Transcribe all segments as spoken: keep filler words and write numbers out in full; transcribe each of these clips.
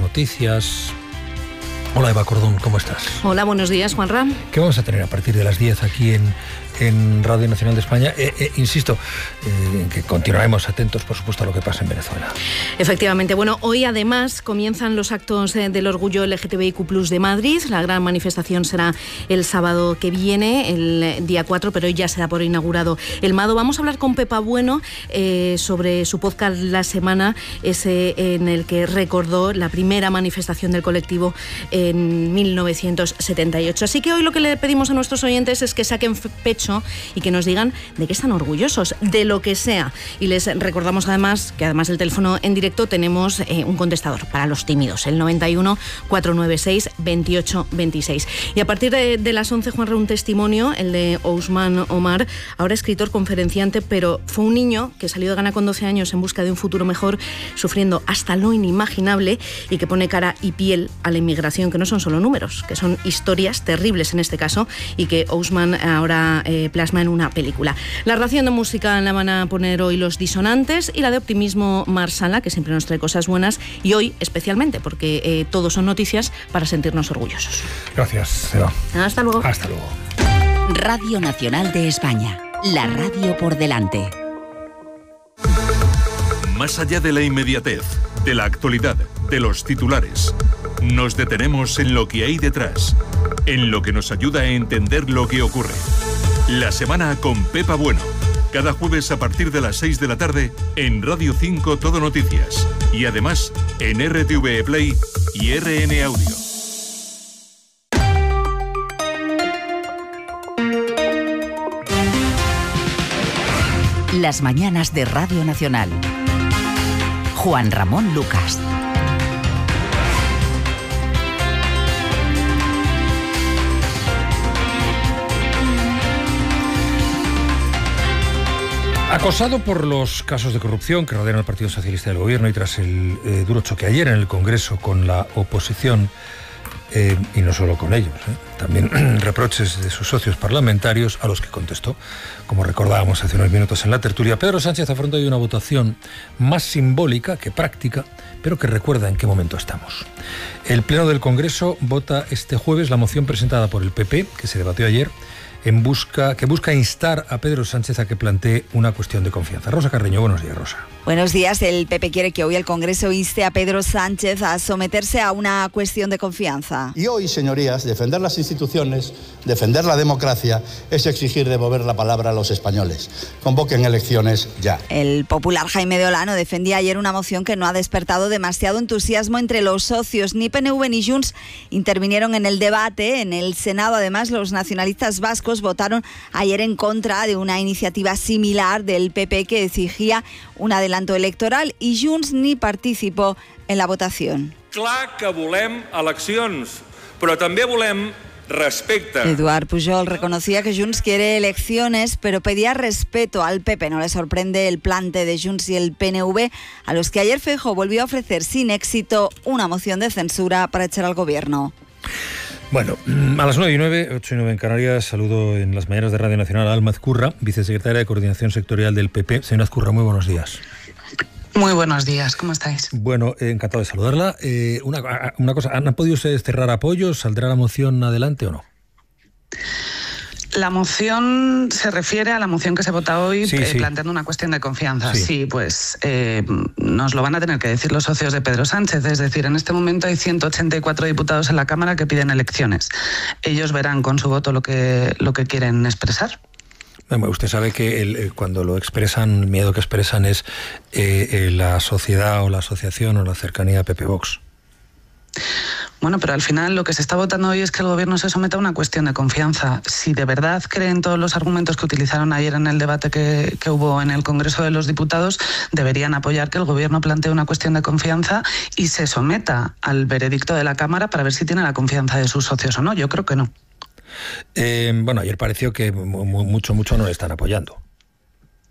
Noticias. Hola Eva Cordón, ¿cómo estás? Hola, buenos días, Juanra. ¿Qué vamos a tener a partir de las diez aquí en, en Radio Nacional de España? Eh, eh, insisto, eh, en que continuaremos atentos, por supuesto, a lo que pasa en Venezuela. Efectivamente. Bueno, hoy además comienzan los actos eh, del orgullo L G T B I Q plus de Madrid. La gran manifestación será el sábado que viene, el día cuatro, pero hoy ya se da por inaugurado el Mado. Vamos a hablar con Pepa Bueno eh, sobre su podcast La Semana, ese en el que recordó la primera manifestación del colectivo en mil novecientos setenta y ocho. Así que hoy lo que le pedimos a nuestros oyentes es que saquen pecho y que nos digan de qué están orgullosos, de lo que sea. Y les recordamos además que además del teléfono en directo tenemos eh, un contestador para los tímidos, el noventa y uno, cuatrocientos noventa y seis, veintiocho veintiséis. Y a partir de, de las once, Juanra, un testimonio, el de Ousmane Omar, ahora escritor, conferenciante, pero fue un niño que salió de Ghana con doce años en busca de un futuro mejor, sufriendo hasta lo inimaginable, y que pone cara y piel a la inmigración, que no son solo números, que son historias terribles en este caso, y que Ousmane ahora eh, plasma en una película. La ración de música la van a poner hoy Los Disonantes, y la de optimismo Marsala, que siempre nos trae cosas buenas, y hoy especialmente, porque eh, todos son noticias para sentirnos orgullosos. Gracias, Eva. Hasta luego. Hasta luego. Radio Nacional de España, la radio por delante. Más allá de la inmediatez, de la actualidad, de los titulares, nos detenemos en lo que hay detrás, en lo que nos ayuda a entender lo que ocurre. La Semana con Pepa Bueno, cada jueves a partir de las seis de la tarde en Radio cinco Todo Noticias y además en R T V E Play y R N Audio. Las mañanas de Radio Nacional. Juan Ramón Lucas. Acosado por los casos de corrupción que rodean al Partido Socialista del Gobierno y tras el eh, duro choque ayer en el Congreso con la oposición, eh, y no solo con ellos, eh, también reproches de sus socios parlamentarios a los que contestó, como recordábamos hace unos minutos en la tertulia, Pedro Sánchez afronta hoy una votación más simbólica que práctica, pero que recuerda en qué momento estamos. El Pleno del Congreso vota este jueves la moción presentada por el P P, que se debatió ayer, en busca, que busca instar a Pedro Sánchez a que plantee una cuestión de confianza. Rosa Carreño, buenos días, Rosa. Buenos días. El P P quiere que hoy el Congreso inste a Pedro Sánchez a someterse a una cuestión de confianza. Y hoy, señorías, defender las instituciones, defender la democracia, es exigir devolver la palabra a los españoles. Convoquen elecciones ya. El popular Jaime de Olano defendía ayer una moción que no ha despertado demasiado entusiasmo entre los socios. Ni P N V ni Junts intervinieron en el debate. En el Senado, además, los nacionalistas vascos votaron ayer en contra de una iniciativa similar del P P que exigía un adelanto electoral, y Junts ni participó en la votación. Clar que volem eleccions, però també volem respecte. Eduard Pujol reconocía que Junts quiere elecciones, pero pedía respeto al P P. No le sorprende el plante de Junts y el P N V, a los que ayer Feijóo volvió a ofrecer sin éxito una moción de censura para echar al gobierno. Bueno, a las nueve y nueve, ocho y nueve en Canarias, saludo en las mañanas de Radio Nacional a Alma Azcurra, vicesecretaria de Coordinación Sectorial del P P. Señora Azcurra, muy buenos días. Muy buenos días, ¿cómo estáis? Bueno, eh, encantado de saludarla. Eh, una, una cosa, ¿han podido ustedes cerrar apoyos? ¿Saldrá la moción adelante o no? La moción se refiere a la moción que se vota hoy, sí, eh, sí. planteando una cuestión de confianza. Sí, sí pues eh, nos lo van a tener que decir los socios de Pedro Sánchez. Es decir, en este momento hay ciento ochenta y cuatro diputados en la Cámara que piden elecciones. Ellos verán con su voto lo que, lo que quieren expresar. Bueno, usted sabe que el, el, cuando lo expresan, el miedo que expresan es eh, eh, la sociedad o la asociación o la cercanía a P P Vox. Bueno, pero al final lo que se está votando hoy es que el Gobierno se someta a una cuestión de confianza. Si de verdad creen todos los argumentos que utilizaron ayer en el debate que, que hubo en el Congreso de los Diputados, deberían apoyar que el Gobierno plantee una cuestión de confianza y se someta al veredicto de la Cámara para ver si tiene la confianza de sus socios o no. Yo creo que no. Eh, bueno, ayer pareció que mucho, mucho no le están apoyando.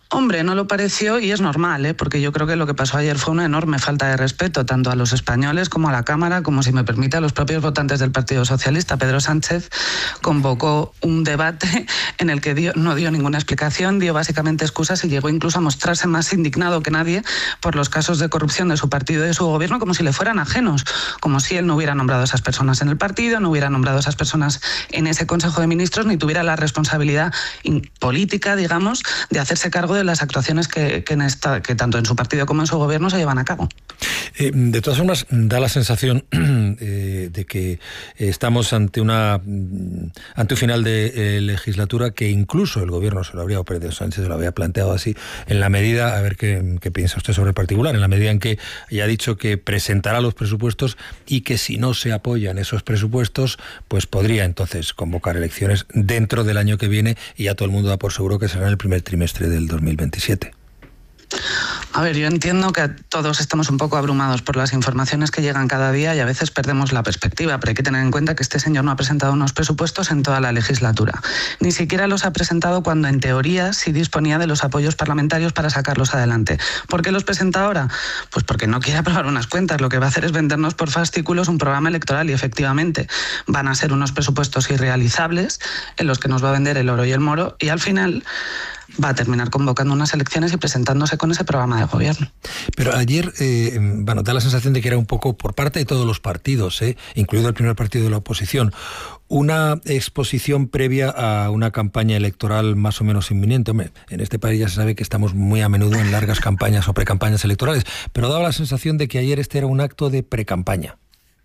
Hombre, no lo pareció y es normal, ¿eh? Porque yo creo que lo que pasó ayer fue una enorme falta de respeto, tanto a los españoles como a la Cámara, como, si me permite, a los propios votantes del Partido Socialista. Pedro Sánchez convocó un debate en el que dio, no dio ninguna explicación, dio básicamente excusas y llegó incluso a mostrarse más indignado que nadie por los casos de corrupción de su partido y de su gobierno, como si le fueran ajenos, como si él no hubiera nombrado a esas personas en el partido, no hubiera nombrado a esas personas en ese Consejo de Ministros, ni tuviera la responsabilidad política, digamos, de hacerse cargo de las actuaciones que, que, en esta, que tanto en su partido como en su gobierno se llevan a cabo. Eh, de todas formas, da la sensación eh, de que estamos ante una ante un final de eh, legislatura que incluso el gobierno se lo habría, o Pedro Sánchez se lo había planteado así, en la medida, a ver qué, qué piensa usted sobre el particular, en la medida en que ya ha dicho que presentará los presupuestos y que si no se apoyan esos presupuestos, pues podría entonces convocar elecciones dentro del año que viene, y ya todo el mundo da por seguro que será en el primer trimestre del dos mil veintisiete. A ver, yo entiendo que todos estamos un poco abrumados por las informaciones que llegan cada día y a veces perdemos la perspectiva, pero hay que tener en cuenta que este señor no ha presentado unos presupuestos en toda la legislatura. Ni siquiera los ha presentado cuando, en teoría, sí disponía de los apoyos parlamentarios para sacarlos adelante. ¿Por qué los presenta ahora? Pues porque no quiere aprobar unas cuentas. Lo que va a hacer es vendernos por fascículos un programa electoral y, efectivamente, van a ser unos presupuestos irrealizables en los que nos va a vender el oro y el moro, y al final va a terminar convocando unas elecciones y presentándose con ese programa de gobierno. Pero ayer, eh, bueno, da la sensación de que era un poco por parte de todos los partidos, eh, incluido el primer partido de la oposición, una exposición previa a una campaña electoral más o menos inminente. Hombre, en este país ya se sabe que estamos muy a menudo en largas campañas o precampañas electorales, pero daba la sensación de que ayer este era un acto de precampaña.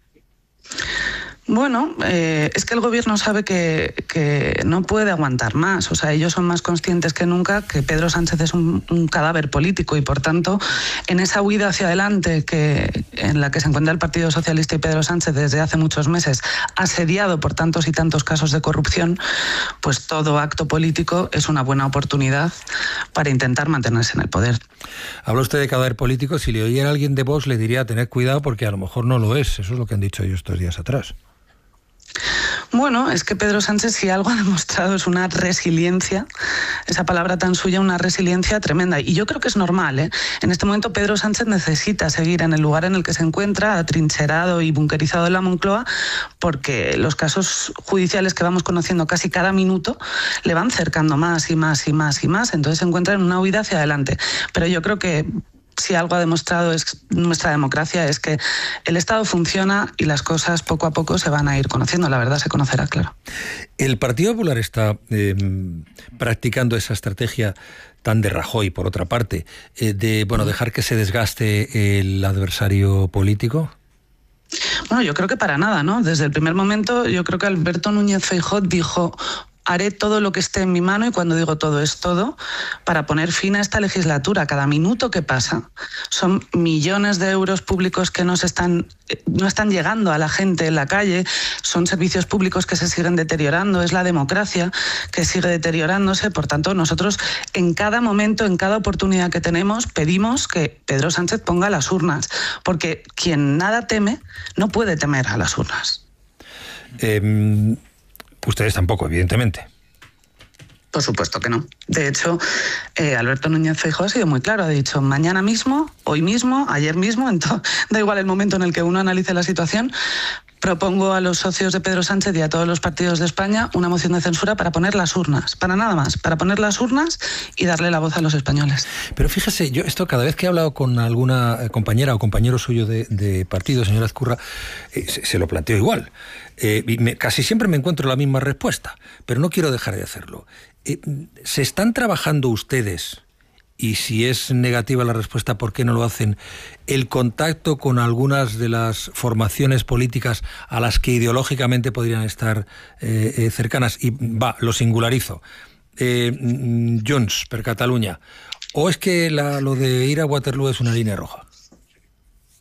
Bueno, eh, es que el gobierno sabe que, que no puede aguantar más. O sea, ellos son más conscientes que nunca que Pedro Sánchez es un, un cadáver político y, por tanto, en esa huida hacia adelante que, en la que se encuentra el Partido Socialista y Pedro Sánchez desde hace muchos meses, asediado por tantos y tantos casos de corrupción, pues todo acto político es una buena oportunidad para intentar mantenerse en el poder. Habla usted de cadáver político. Si le oyera a alguien de Vox, le diría tener cuidado porque a lo mejor no lo es. Eso es lo que han dicho ellos estos días atrás. Bueno, es que Pedro Sánchez, si algo ha demostrado, es una resiliencia, esa palabra tan suya, una resiliencia tremenda. Y yo creo que es normal, ¿eh? En este momento Pedro Sánchez necesita seguir en el lugar en el que se encuentra, atrincherado y bunkerizado en la Moncloa, porque los casos judiciales que vamos conociendo casi cada minuto le van cercando más y más y más y más. Entonces se encuentra en una huida hacia adelante. Pero yo creo que si algo ha demostrado es nuestra democracia, es que el Estado funciona y las cosas poco a poco se van a ir conociendo. La verdad se conocerá, claro. El Partido Popular está eh, practicando esa estrategia tan de Rajoy, por otra parte, eh, de bueno dejar que se desgaste el adversario político. Bueno, yo creo que para nada, ¿no? Desde el primer momento yo creo que Alberto Núñez Feijóo dijo: haré todo lo que esté en mi mano, y cuando digo todo es todo, para poner fin a esta legislatura. Cada minuto que pasa son millones de euros públicos que no, se están, no están llegando a la gente en la calle, son servicios públicos que se siguen deteriorando, es la democracia que sigue deteriorándose. Por tanto, nosotros en cada momento, en cada oportunidad que tenemos, pedimos que Pedro Sánchez ponga las urnas, porque quien nada teme no puede temer a las urnas. Eh... Ustedes tampoco, evidentemente. Por supuesto que no. De hecho, eh, Alberto Núñez Feijóo ha sido muy claro. Ha dicho: mañana mismo, hoy mismo, ayer mismo, en to- da igual el momento en el que uno analice la situación, propongo a los socios de Pedro Sánchez y a todos los partidos de España una moción de censura para poner las urnas, para nada más, para poner las urnas y darle la voz a los españoles. Pero fíjese, yo esto cada vez que he hablado con alguna compañera o compañero suyo de, de partido, señora Ezcurra, eh, se, se lo planteo igual. Eh, y me, casi siempre me encuentro la misma respuesta, pero no quiero dejar de hacerlo. Eh, ¿Se están trabajando ustedes, y si es negativa la respuesta, por qué no lo hacen, el contacto con algunas de las formaciones políticas a las que ideológicamente podrían estar eh, eh, cercanas? Y va, lo singularizo. Eh, Junts per Catalunya. ¿O es que la, lo de ir a Waterloo es una línea roja?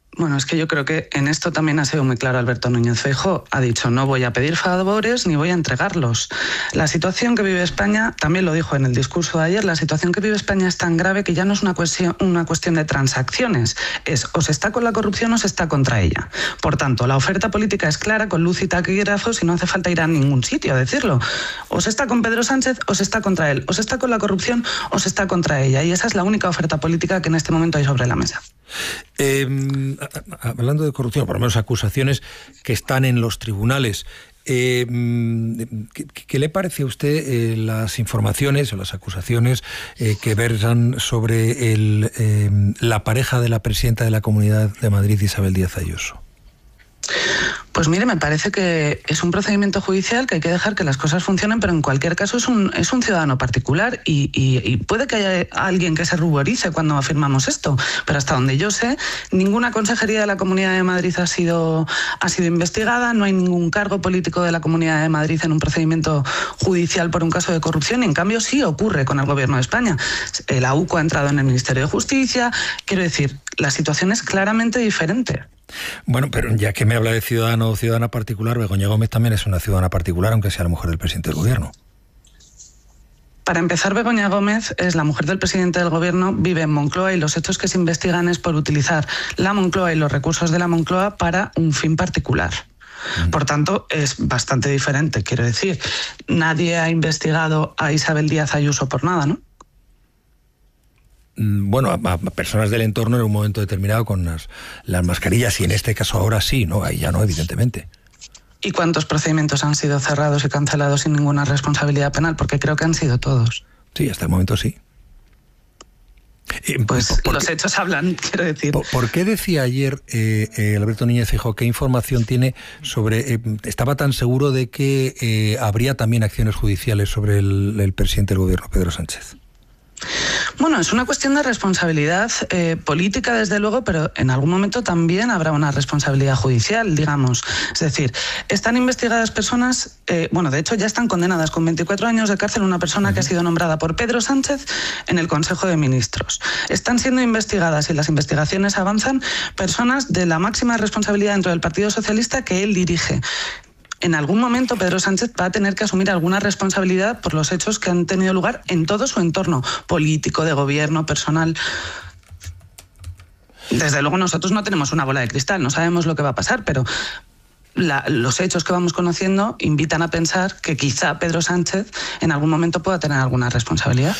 Bueno, es que yo creo que en esto también ha sido muy claro Alberto Núñez Feijóo. Ha dicho, no voy a pedir favores ni voy a entregarlos. La situación que vive España, también lo dijo en el discurso de ayer, la situación que vive España es tan grave que ya no es una cuestión, una cuestión de transacciones. Es o se está con la corrupción o se está contra ella. Por tanto, la oferta política es clara, con luz y taquígrafos, y no hace falta ir a ningún sitio a decirlo. O se está con Pedro Sánchez o se está contra él. O se está con la corrupción o se está contra ella. Y esa es la única oferta política que en este momento hay sobre la mesa. Eh, hablando de corrupción, por lo menos acusaciones que están en los tribunales, eh, ¿qué, ¿qué le parece a usted eh, las informaciones o las acusaciones eh, que versan sobre el, eh, la pareja de la presidenta de la Comunidad de Madrid, Isabel Díaz Ayuso? Pues mire, me parece que es un procedimiento judicial que hay que dejar que las cosas funcionen, pero en cualquier caso es un, es un ciudadano particular y, y, y puede que haya alguien que se ruborice cuando afirmamos esto, pero hasta donde yo sé, ninguna consejería de la Comunidad de Madrid ha sido, ha sido investigada, no hay ningún cargo político de la Comunidad de Madrid en un procedimiento judicial por un caso de corrupción, y en cambio sí ocurre con el Gobierno de España. La U C O ha entrado en el Ministerio de Justicia, quiero decir, la situación es claramente diferente. Bueno, pero ya que me habla de ciudadano o ciudadana particular, Begoña Gómez también es una ciudadana particular, aunque sea la mujer del presidente del Gobierno. Para empezar, Begoña Gómez es la mujer del presidente del Gobierno, vive en Moncloa, y los hechos que se investigan es por utilizar la Moncloa y los recursos de la Moncloa para un fin particular. Por tanto, es bastante diferente, quiero decir. Nadie ha investigado a Isabel Díaz Ayuso por nada, ¿no? Bueno, a, a personas del entorno en un momento determinado con las, las mascarillas, y en este caso ahora sí, ¿no? Ahí ya no, evidentemente. ¿Y cuántos procedimientos han sido cerrados y cancelados sin ninguna responsabilidad penal? Porque creo que han sido todos. Sí, hasta el momento sí. Pues los qué, hechos hablan, quiero decir. ¿Por, ¿por qué decía ayer eh, eh, Alberto Núñez Feijóo qué información tiene sobre... Eh, estaba tan seguro de que eh, habría también acciones judiciales sobre el, el presidente del Gobierno, Pedro Sánchez? Bueno, es una cuestión de responsabilidad eh, política, desde luego, pero en algún momento también habrá una responsabilidad judicial, digamos. Es decir, están investigadas personas, eh, bueno, de hecho ya están condenadas con veinticuatro años de cárcel una persona que ha sido nombrada por Pedro Sánchez en el Consejo de Ministros. Están siendo investigadas, y las investigaciones avanzan, personas de la máxima responsabilidad dentro del Partido Socialista que él dirige. En algún momento Pedro Sánchez va a tener que asumir alguna responsabilidad por los hechos que han tenido lugar en todo su entorno político, de gobierno, personal. Desde luego nosotros no tenemos una bola de cristal, no sabemos lo que va a pasar, pero la, los hechos que vamos conociendo invitan a pensar que quizá Pedro Sánchez en algún momento pueda tener alguna responsabilidad.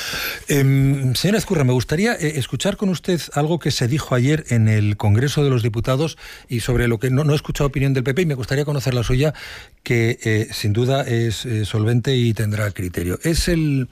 Eh, señora Ezcurra, me gustaría eh, escuchar con usted algo que se dijo ayer en el Congreso de los Diputados, y sobre lo que no, no he escuchado opinión del P P, y me gustaría conocer la suya, que eh, sin duda es eh, solvente y tendrá criterio. Es el...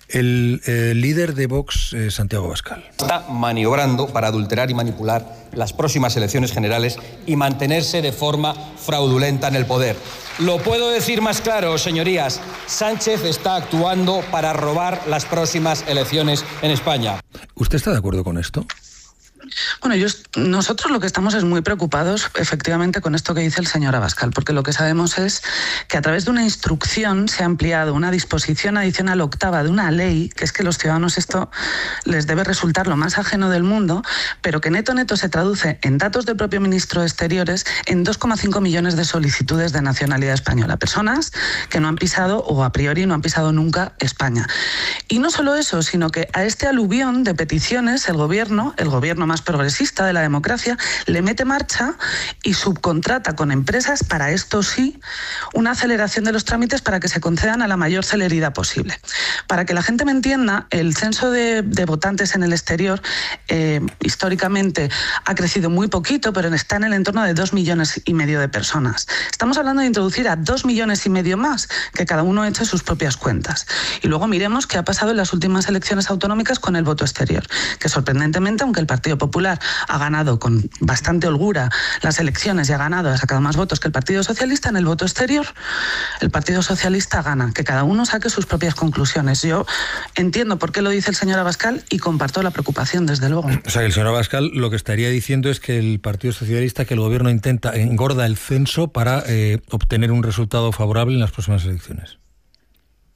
El eh, líder de Vox, eh, Santiago Abascal. Está maniobrando para adulterar y manipular las próximas elecciones generales y mantenerse de forma fraudulenta en el poder. Lo puedo decir más claro, señorías. Sánchez está actuando para robar las próximas elecciones en España. ¿Usted está de acuerdo con esto? Bueno, yo, nosotros lo que estamos es muy preocupados, efectivamente, con esto que dice el señor Abascal, porque lo que sabemos es que a través de una instrucción se ha ampliado una disposición adicional octava de una ley, que es que los ciudadanos esto les debe resultar lo más ajeno del mundo, pero que neto neto se traduce en datos del propio ministro de Exteriores en dos coma cinco millones de solicitudes de nacionalidad española, personas que no han pisado, o a priori no han pisado nunca, España. Y no solo eso, sino que a este aluvión de peticiones el gobierno, el gobierno más progresista de la democracia, le mete marcha y subcontrata con empresas, para esto sí, una aceleración de los trámites para que se concedan a la mayor celeridad posible. Para que la gente me entienda, el censo de, de votantes en el exterior eh, históricamente ha crecido muy poquito, pero está en el entorno de dos millones y medio de personas. Estamos hablando de introducir a dos millones y medio más, que cada uno eche sus propias cuentas. Y luego miremos qué ha pasado en las últimas elecciones autonómicas con el voto exterior, que sorprendentemente, aunque el Partido Popular ha ganado con bastante holgura las elecciones y ha ganado, ha sacado más votos que el Partido Socialista, en el voto exterior el Partido Socialista gana. Que cada uno saque sus propias conclusiones. Yo entiendo por qué lo dice el señor Abascal y comparto la preocupación, desde luego. O sea, que el señor Abascal lo que estaría diciendo es que el Partido Socialista, que el gobierno intenta, engorda el censo para eh, obtener un resultado favorable en las próximas elecciones.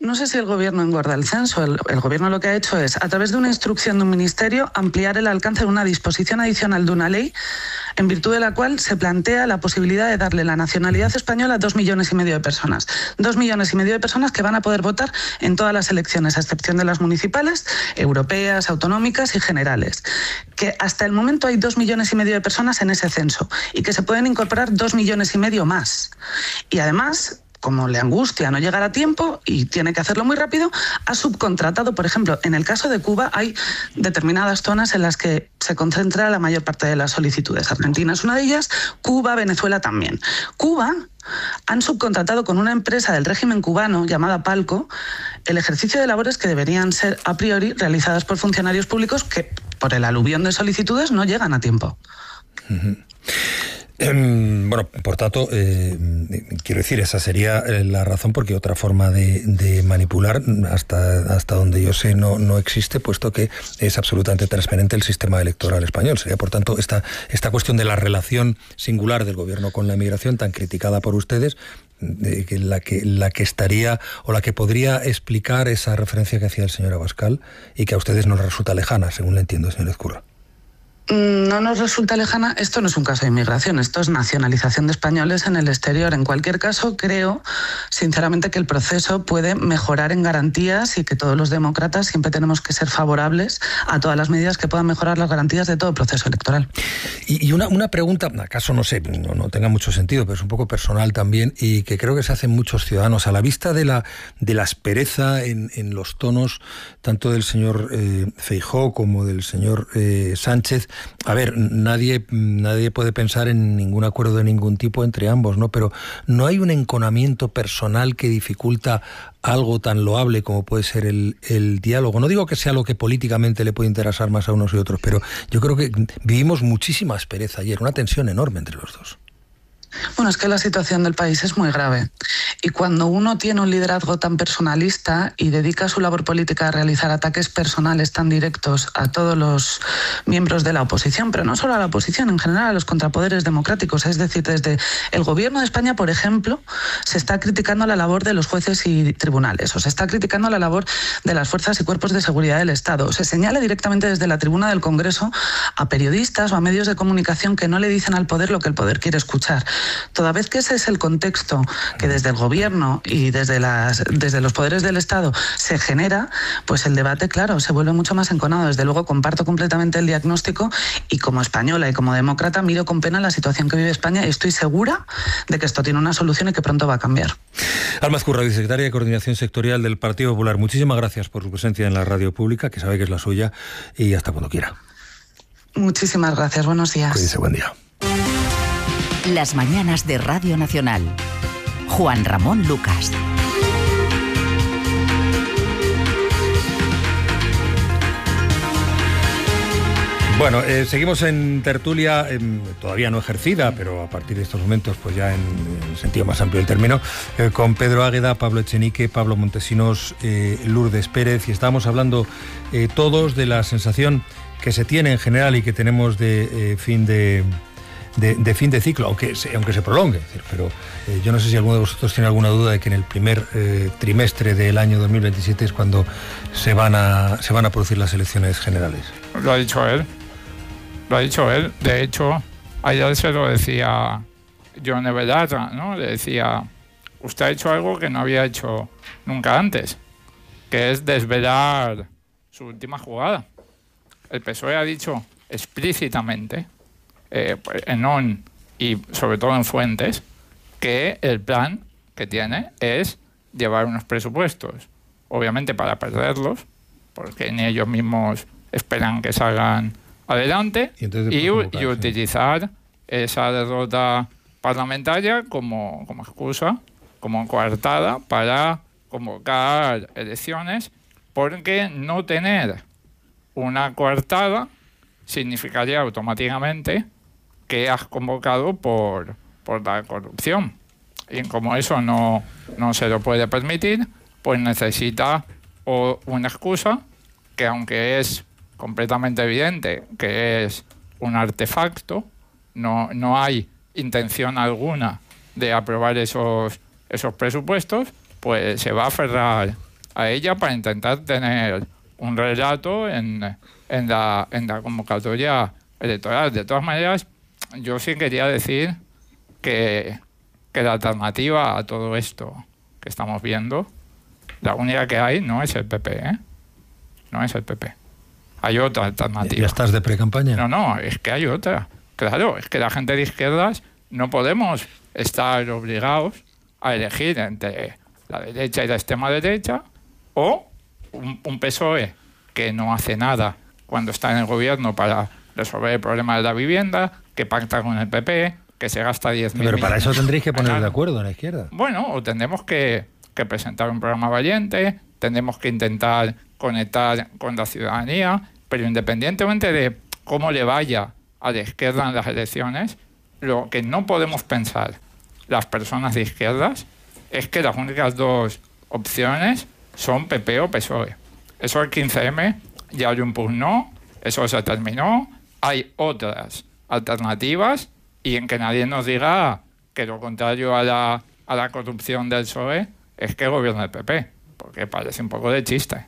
No sé si el gobierno engorda el censo. El, el gobierno lo que ha hecho es, a través de una instrucción de un ministerio, ampliar el alcance de una disposición adicional de una ley en virtud de la cual se plantea la posibilidad de darle la nacionalidad española a dos millones y medio de personas. Dos millones y medio de personas que van a poder votar en todas las elecciones, a excepción de las municipales, europeas, autonómicas y generales. Que hasta el momento hay dos millones y medio de personas en ese censo y que se pueden incorporar dos millones y medio más. Y además, como le angustia no llegar a tiempo y tiene que hacerlo muy rápido, ha subcontratado, por ejemplo, en el caso de Cuba hay determinadas zonas en las que se concentra la mayor parte de las solicitudes. Argentina es una de ellas, Cuba, Venezuela también. Cuba han subcontratado con una empresa del régimen cubano llamada Palco el ejercicio de labores que deberían ser a priori realizadas por funcionarios públicos que por el aluvión de solicitudes no llegan a tiempo. Uh-huh. Bueno, por tanto, eh, quiero decir, esa sería la razón, porque otra forma de, de manipular, hasta, hasta donde yo sé, no, no existe, puesto que es absolutamente transparente el sistema electoral español. Sería, por tanto, esta, esta cuestión de la relación singular del gobierno con la inmigración, tan criticada por ustedes, de que la que la que estaría o la que podría explicar esa referencia que hacía el señor Abascal y que a ustedes nos resulta lejana, según le entiendo, señor Ezcurra. No nos resulta lejana. Esto no es un caso de inmigración, esto es nacionalización de españoles en el exterior. En cualquier caso, creo, sinceramente, que el proceso puede mejorar en garantías y que todos los demócratas siempre tenemos que ser favorables a todas las medidas que puedan mejorar las garantías de todo proceso electoral. Y, y una, una pregunta, acaso no sé, no, no tenga mucho sentido, pero es un poco personal también, y que creo que se hacen muchos ciudadanos a la vista de la, de la aspereza en, en los tonos tanto del señor eh, Feijóo como del señor eh, Sánchez. A ver, nadie, nadie puede pensar en ningún acuerdo de ningún tipo entre ambos, ¿no? Pero ¿no hay un enconamiento personal que dificulta algo tan loable como puede ser el, el diálogo? No digo que sea lo que políticamente le puede interesar más a unos y otros, pero yo creo que vivimos muchísima aspereza ayer, una tensión enorme entre los dos. Bueno, es que la situación del país es muy grave. Y cuando uno tiene un liderazgo tan personalista y dedica su labor política a realizar ataques personales tan directos a todos los miembros de la oposición, pero no solo a la oposición, en general a los contrapoderes democráticos, es decir, desde el gobierno de España, por ejemplo, se está criticando la labor de los jueces y tribunales, o se está criticando la labor de las fuerzas y cuerpos de seguridad del Estado, o se señala directamente desde la tribuna del Congreso a periodistas o a medios de comunicación que no le dicen al poder lo que el poder quiere escuchar. Toda vez que ese es el contexto que desde el gobierno y desde, las, desde los poderes del Estado se genera, pues el debate, claro, se vuelve mucho más enconado. Desde luego comparto completamente el diagnóstico y como española y como demócrata miro con pena la situación que vive España y estoy segura de que esto tiene una solución y que pronto va a cambiar. Alma Ezcurra, vicesecretaria de Coordinación Sectorial del Partido Popular, muchísimas gracias por su presencia en la radio pública, que sabe que es la suya, y hasta cuando quiera. Muchísimas gracias, buenos días. Cuídense, buen día. Las mañanas de Radio Nacional. Juan Ramón Lucas. Bueno, eh, seguimos en tertulia, eh, todavía no ejercida, pero a partir de estos momentos, pues ya en, en sentido más amplio del término, eh, con Pedro Águeda, Pablo Echenique, Pablo Montesinos, eh, Lourdes Pérez, y estábamos hablando eh, todos de la sensación que se tiene en general y que tenemos de eh, fin de... De, de fin de ciclo, aunque se, aunque se prolongue. Es decir, pero eh, yo no sé si alguno de vosotros tiene alguna duda de que en el primer eh, trimestre del año dos mil veintisiete es cuando se van a se van a producir las elecciones generales. Lo ha dicho él. Lo ha dicho él. De hecho, ayer se lo decía John Everata, ¿no? Le decía, usted ha hecho algo que no había hecho nunca antes, que es desvelar su última jugada. El P S O E ha dicho explícitamente, Eh, en O N y sobre todo en Fuentes, que el plan que tiene es llevar unos presupuestos, obviamente para perderlos, porque ni ellos mismos esperan que salgan adelante, y, y, y utilizar esa derrota parlamentaria como, como excusa, como coartada para convocar elecciones, porque no tener una coartada significaría automáticamente que has convocado por, por la corrupción. Y como eso no, no se lo puede permitir, pues necesita o una excusa que, aunque es completamente evidente que es un artefacto, no, no hay intención alguna de aprobar esos, esos presupuestos, pues se va a aferrar a ella para intentar tener un relato en, en, la, en la convocatoria electoral. De todas maneras, yo sí quería decir que, que la alternativa a todo esto que estamos viendo, la única que hay no es el P P, ¿eh? No es el P P. Hay otra alternativa. ¿Ya estás de pre-campaña? No, no, es que hay otra. Claro, es que la gente de izquierdas no podemos estar obligados a elegir entre la derecha y la extrema derecha o un, un P S O E que no hace nada cuando está en el gobierno para resolver el problema de la vivienda, que pacta con el P P, que se gasta diez mil Pero para millones. eso tendréis que poner de acuerdo en la izquierda. Bueno, o tendremos que, que presentar un programa valiente, tendremos que intentar conectar con la ciudadanía, pero independientemente de cómo le vaya a la izquierda en las elecciones, lo que no podemos pensar las personas de izquierdas es que las únicas dos opciones son P P o P S O E. Eso el quince eme ya lo impugnó, eso se terminó, hay otras alternativas y en que nadie nos diga que lo contrario a la, a la corrupción del P S O E es que gobierna el P P, porque parece un poco de chiste.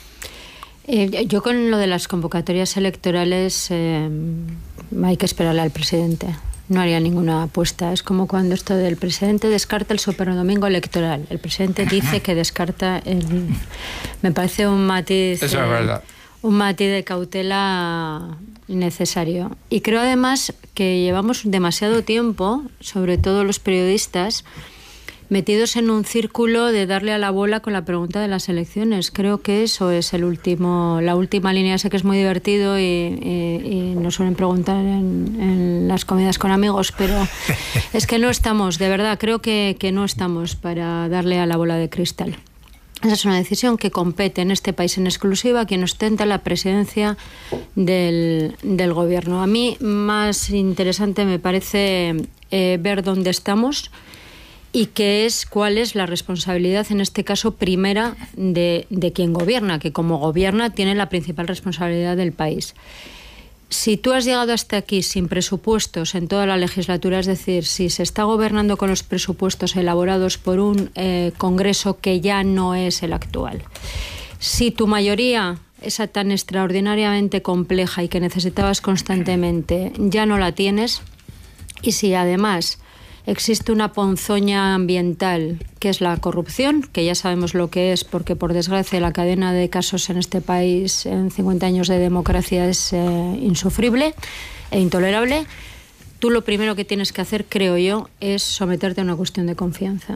Eh, yo con lo de las convocatorias electorales eh, hay que esperarle al presidente. No haría ninguna apuesta. Es como cuando esto del presidente descarta el superdomingo electoral. El presidente dice que descarta el... Me parece un matiz... Eso eh, es verdad. Un matiz de cautela necesario. Y creo además que llevamos demasiado tiempo, sobre todo los periodistas, metidos en un círculo de darle a la bola con la pregunta de las elecciones. Creo que eso es el último, la última línea. Sé que es muy divertido y, y, y nos suelen preguntar en, en las comidas con amigos, pero es que no estamos, de verdad, creo que, que no estamos para darle a la bola de cristal. Esa es una decisión que compete en este país en exclusiva a quien ostenta la presidencia del, del gobierno. A mí más interesante me parece eh, ver dónde estamos y qué es, cuál es la responsabilidad, en este caso, primera de, de quien gobierna, que como gobierna tiene la principal responsabilidad del país. Si tú has llegado hasta aquí sin presupuestos en toda la legislatura, es decir, si se está gobernando con los presupuestos elaborados por un eh, Congreso que ya no es el actual, si tu mayoría, esa tan extraordinariamente compleja y que necesitabas constantemente, ya no la tienes, y si además existe una ponzoña ambiental que es la corrupción, que ya sabemos lo que es, porque por desgracia la cadena de casos en este país en cincuenta años de democracia es eh, insufrible e intolerable. Tú lo primero que tienes que hacer, creo yo, es someterte a una cuestión de confianza.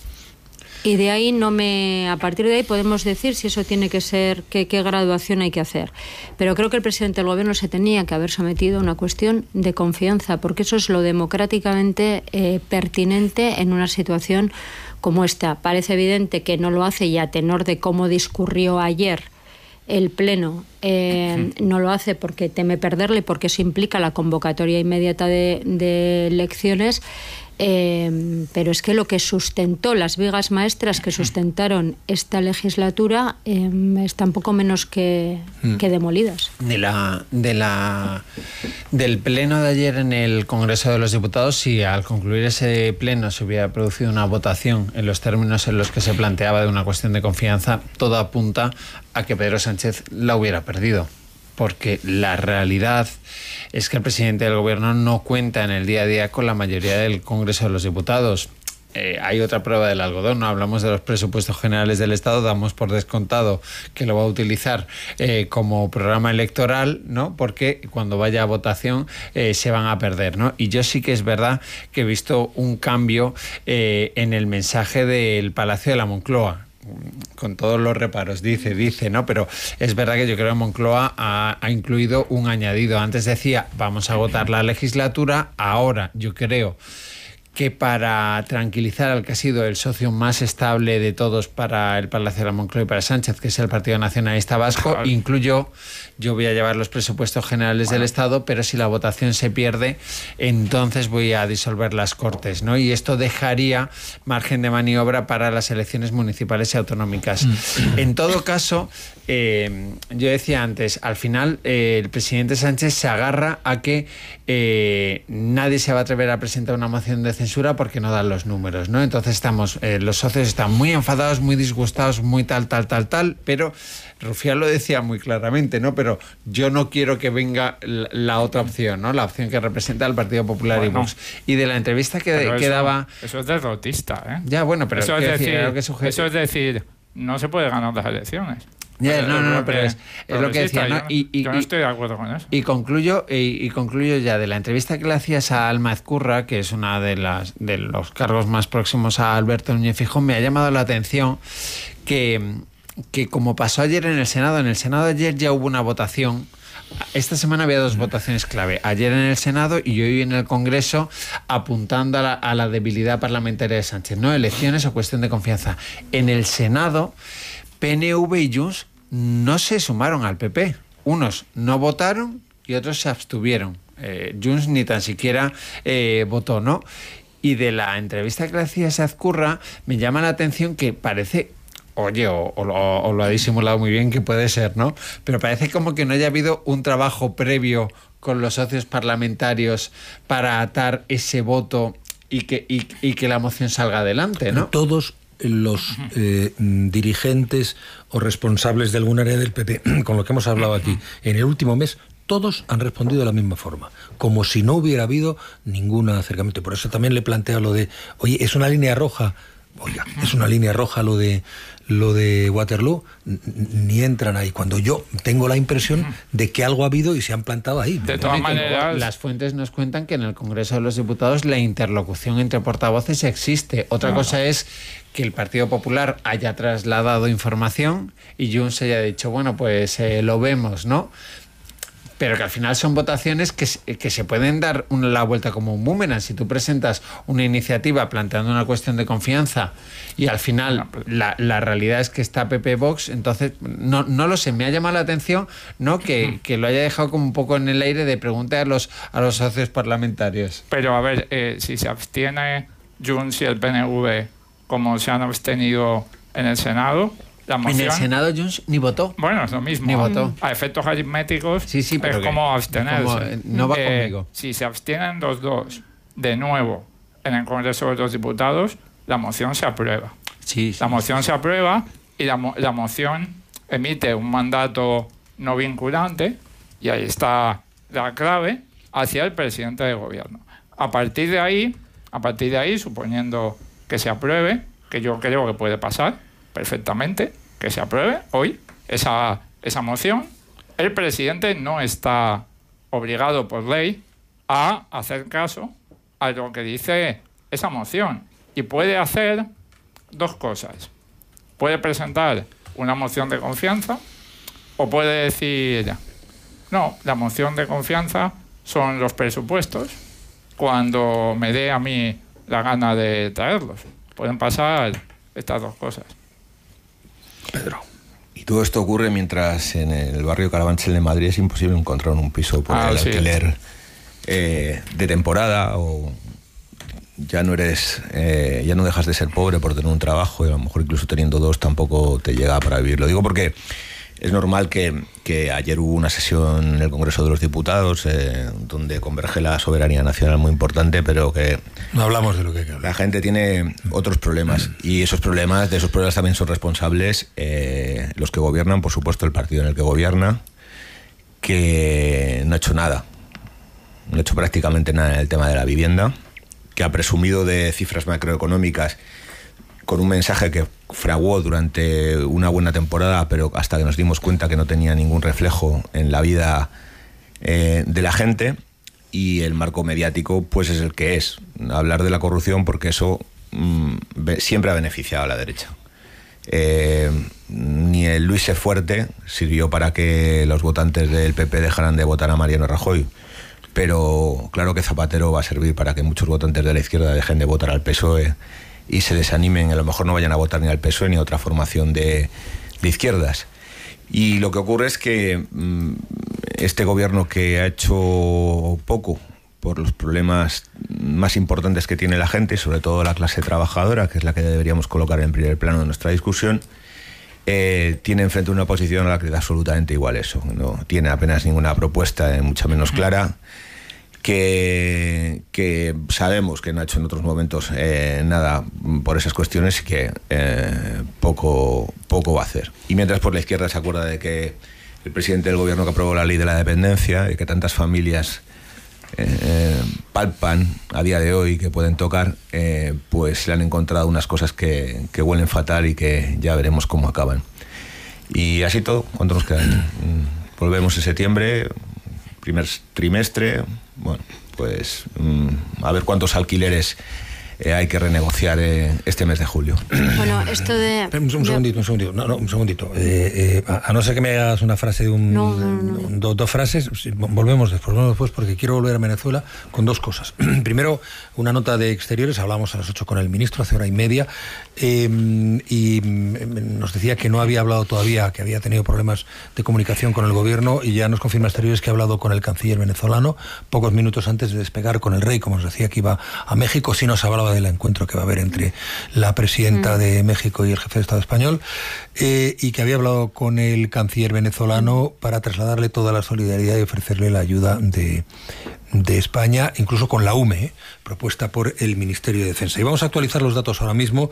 Y de ahí no me, a partir de ahí podemos decir si eso tiene que ser, qué, qué graduación hay que hacer. Pero creo que el presidente del gobierno se tenía que haber sometido a una cuestión de confianza, porque eso es lo democráticamente eh, pertinente en una situación como esta. Parece evidente que no lo hace, y a tenor de cómo discurrió ayer el Pleno, eh, no lo hace porque teme perderle, porque eso implica la convocatoria inmediata de, de elecciones. Eh, pero es que lo que sustentó, las vigas maestras que sustentaron esta legislatura, eh, están poco menos que, que demolidas. De la, de la, del pleno de ayer en el Congreso de los Diputados, si al concluir ese pleno se hubiera producido una votación en los términos en los que se planteaba de una cuestión de confianza, todo apunta a que Pedro Sánchez la hubiera perdido. Porque la realidad es que el presidente del gobierno no cuenta en el día a día con la mayoría del Congreso de los Diputados. Eh, hay otra prueba del algodón, no hablamos de los presupuestos generales del Estado, damos por descontado que lo va a utilizar eh, como programa electoral, ¿no? Porque cuando vaya a votación eh, se van a perder, ¿no? Y yo sí que es verdad que he visto un cambio eh, en el mensaje del Palacio de la Moncloa. Con todos los reparos, dice, dice, ¿no? Pero es verdad que yo creo que Moncloa ha, ha incluido un añadido. Antes decía, vamos a votar la legislatura. Ahora yo creo que para tranquilizar al que ha sido el socio más estable de todos para el Palacio de la Moncloa y para Sánchez, que es el Partido Nacionalista Vasco, claro, incluyo, yo voy a llevar los presupuestos generales bueno. del Estado, pero si la votación se pierde, entonces voy a disolver las Cortes, ¿no? Y esto dejaría margen de maniobra para las elecciones municipales y autonómicas. Mm. En todo caso, eh, yo decía antes, al final eh, el presidente Sánchez se agarra a que eh, nadie se va a atrever a presentar una moción de censura censura porque no dan los números, ¿no? Entonces estamos, eh, los socios están muy enfadados, muy disgustados, muy tal, tal, tal, tal, pero Rufián lo decía muy claramente, ¿no? Pero yo no quiero que venga la, la otra opción, ¿no? La opción que representa el Partido Popular bueno, y Vox. Y de la entrevista que, que eso, daba... Eso es derrotista, ¿eh? Ya, bueno, pero... Eso es, decir, decir, que sujete... eso es decir, no se puede ganar las elecciones. Yeah, no, no, no, pero es, es lo que decía, ¿no? Y, y, yo no estoy de acuerdo con eso. Y concluyo, y, y concluyo ya de la entrevista que le hacías a Alma Ezcurra, que es una de las de los cargos más próximos a Alberto Núñez Feijóo, me ha llamado la atención que, que como pasó ayer en el Senado, en el Senado ayer ya hubo una votación. Esta semana había dos votaciones clave, ayer en el Senado y hoy en el Congreso, apuntando a la, a la debilidad parlamentaria de Sánchez, ¿no? Elecciones o cuestión de confianza. En el Senado, P N V y Junts no se sumaron al P P. Unos no votaron y otros se abstuvieron. Eh, Junts ni tan siquiera eh, votó, ¿no? Y de la entrevista que le hacía a Ezcurra, me llama la atención que parece... Oye, o, o, o lo ha disimulado muy bien, que puede ser, ¿no? Pero parece como que no haya habido un trabajo previo con los socios parlamentarios para atar ese voto y que, y, y que la moción salga adelante, ¿no? Todos los eh, dirigentes o responsables de algún área del P P, con lo que hemos hablado aquí, en el último mes, todos han respondido de la misma forma, como si no hubiera habido ningún acercamiento. Por eso también le planteo lo de, oye, es una línea roja, oiga, es una línea roja lo de lo de Waterloo, ni entran ahí, cuando yo tengo la impresión de que algo ha habido y se han plantado ahí. De todas maneras, las fuentes nos cuentan que en el Congreso de los Diputados la interlocución entre portavoces existe. Otra claro. cosa es que el Partido Popular haya trasladado información y Junts haya dicho, bueno, pues eh, lo vemos, ¿no? Pero que al final son votaciones que, que se pueden dar una, la vuelta como un boomerang. Si tú presentas una iniciativa planteando una cuestión de confianza y al final la, la realidad es que está P P Vox, entonces no, no lo sé, me ha llamado la atención no que, que lo haya dejado como un poco en el aire de preguntar a los, a los socios parlamentarios. Pero a ver, eh, si se abstiene Junts y el P N V como se han abstenido en el Senado... En el Senado Junts ni votó. Bueno, es lo mismo. Ni votó. A efectos aritméticos sí, sí, pero es como abstenerse. Como, no va eh, conmigo. Si se abstienen los dos de nuevo en el Congreso de los Diputados, la moción se aprueba. Sí, sí, la moción sí. se aprueba y la, la moción emite un mandato no vinculante y ahí está la clave hacia el presidente del gobierno. A partir de ahí, a partir de ahí, suponiendo que se apruebe, que yo creo que puede pasar perfectamente, que se apruebe hoy esa, esa moción, el presidente no está obligado por ley a hacer caso a lo que dice esa moción y puede hacer dos cosas. Puede presentar una moción de confianza o puede decir, no, la moción de confianza son los presupuestos cuando me dé a mí la gana de traerlos. Pueden pasar estas dos cosas. Pedro. Y todo esto ocurre mientras en el barrio Carabanchel de Madrid es imposible encontrar un piso por ah, el sí. alquiler eh, de temporada, o ya no eres, eh, ya no dejas de ser pobre por tener un trabajo y a lo mejor incluso teniendo dos tampoco te llega para vivir. Lo digo porque es normal que, que ayer hubo una sesión en el Congreso de los Diputados eh, donde converge la soberanía nacional muy importante, pero que no hablamos de lo que hay que hablar. La gente tiene otros problemas y esos problemas, de esos problemas también son responsables eh, los que gobiernan, por supuesto el partido en el que gobierna, que no ha hecho nada, no ha hecho prácticamente nada en el tema de la vivienda, que ha presumido de cifras macroeconómicas con un mensaje que fraguó durante una buena temporada, pero hasta que nos dimos cuenta que no tenía ningún reflejo en la vida eh, de la gente, y el marco mediático pues es el que es. Hablar de la corrupción porque eso mmm, siempre ha beneficiado a la derecha. Eh, ni el Luis es fuerte sirvió para que los votantes del P P dejaran de votar a Mariano Rajoy, pero claro que Zapatero va a servir para que muchos votantes de la izquierda dejen de votar al P S O E y se desanimen, a lo mejor no vayan a votar ni al P S O E ni a otra formación de, de izquierdas. Y lo que ocurre es que mmm, este gobierno, que ha hecho poco por los problemas más importantes que tiene la gente, sobre todo la clase trabajadora, que es la que deberíamos colocar en primer plano de nuestra discusión, eh, tiene enfrente una posición a la que da absolutamente igual eso. No tiene apenas ninguna propuesta, eh, mucha menos clara, que, que sabemos que no ha hecho en otros momentos eh, nada por esas cuestiones y que eh, poco, poco va a hacer. Y mientras por la izquierda se acuerda de que el presidente del gobierno que aprobó la ley de la dependencia y que tantas familias eh, palpan a día de hoy que pueden tocar, eh, pues le han encontrado unas cosas que, que huelen fatal y que ya veremos cómo acaban. Y así todo, ¿cuánto nos queda? Volvemos en septiembre, primer trimestre, bueno, pues mmm, a ver cuántos alquileres eh, hay que renegociar eh, este mes de julio. Bueno, esto de... Un, un segundito, un segundito, no, no, un segundito. Eh, eh, a, a no ser que me hagas una frase de un... No, no, no. Do, dos frases, volvemos después, volvemos después porque quiero volver a Venezuela con dos cosas. Primero, una nota de Exteriores, hablamos a las ocho con el ministro, hace hora y media, eh, y nos decía que no había hablado todavía, que había tenido problemas de comunicación con el gobierno, y ya nos confirma Exteriores que ha hablado con el canciller venezolano pocos minutos antes de despegar con el rey, como nos decía que iba a México. Sí nos hablaba del encuentro que va a haber entre la presidenta mm. de México y el jefe de Estado español, eh, y que había hablado con el canciller venezolano para trasladarle toda la solidaridad y ofrecerle la ayuda de, de España, incluso con la U M E, eh, propuesta por el Ministerio de Defensa. Y vamos a actualizar los datos ahora mismo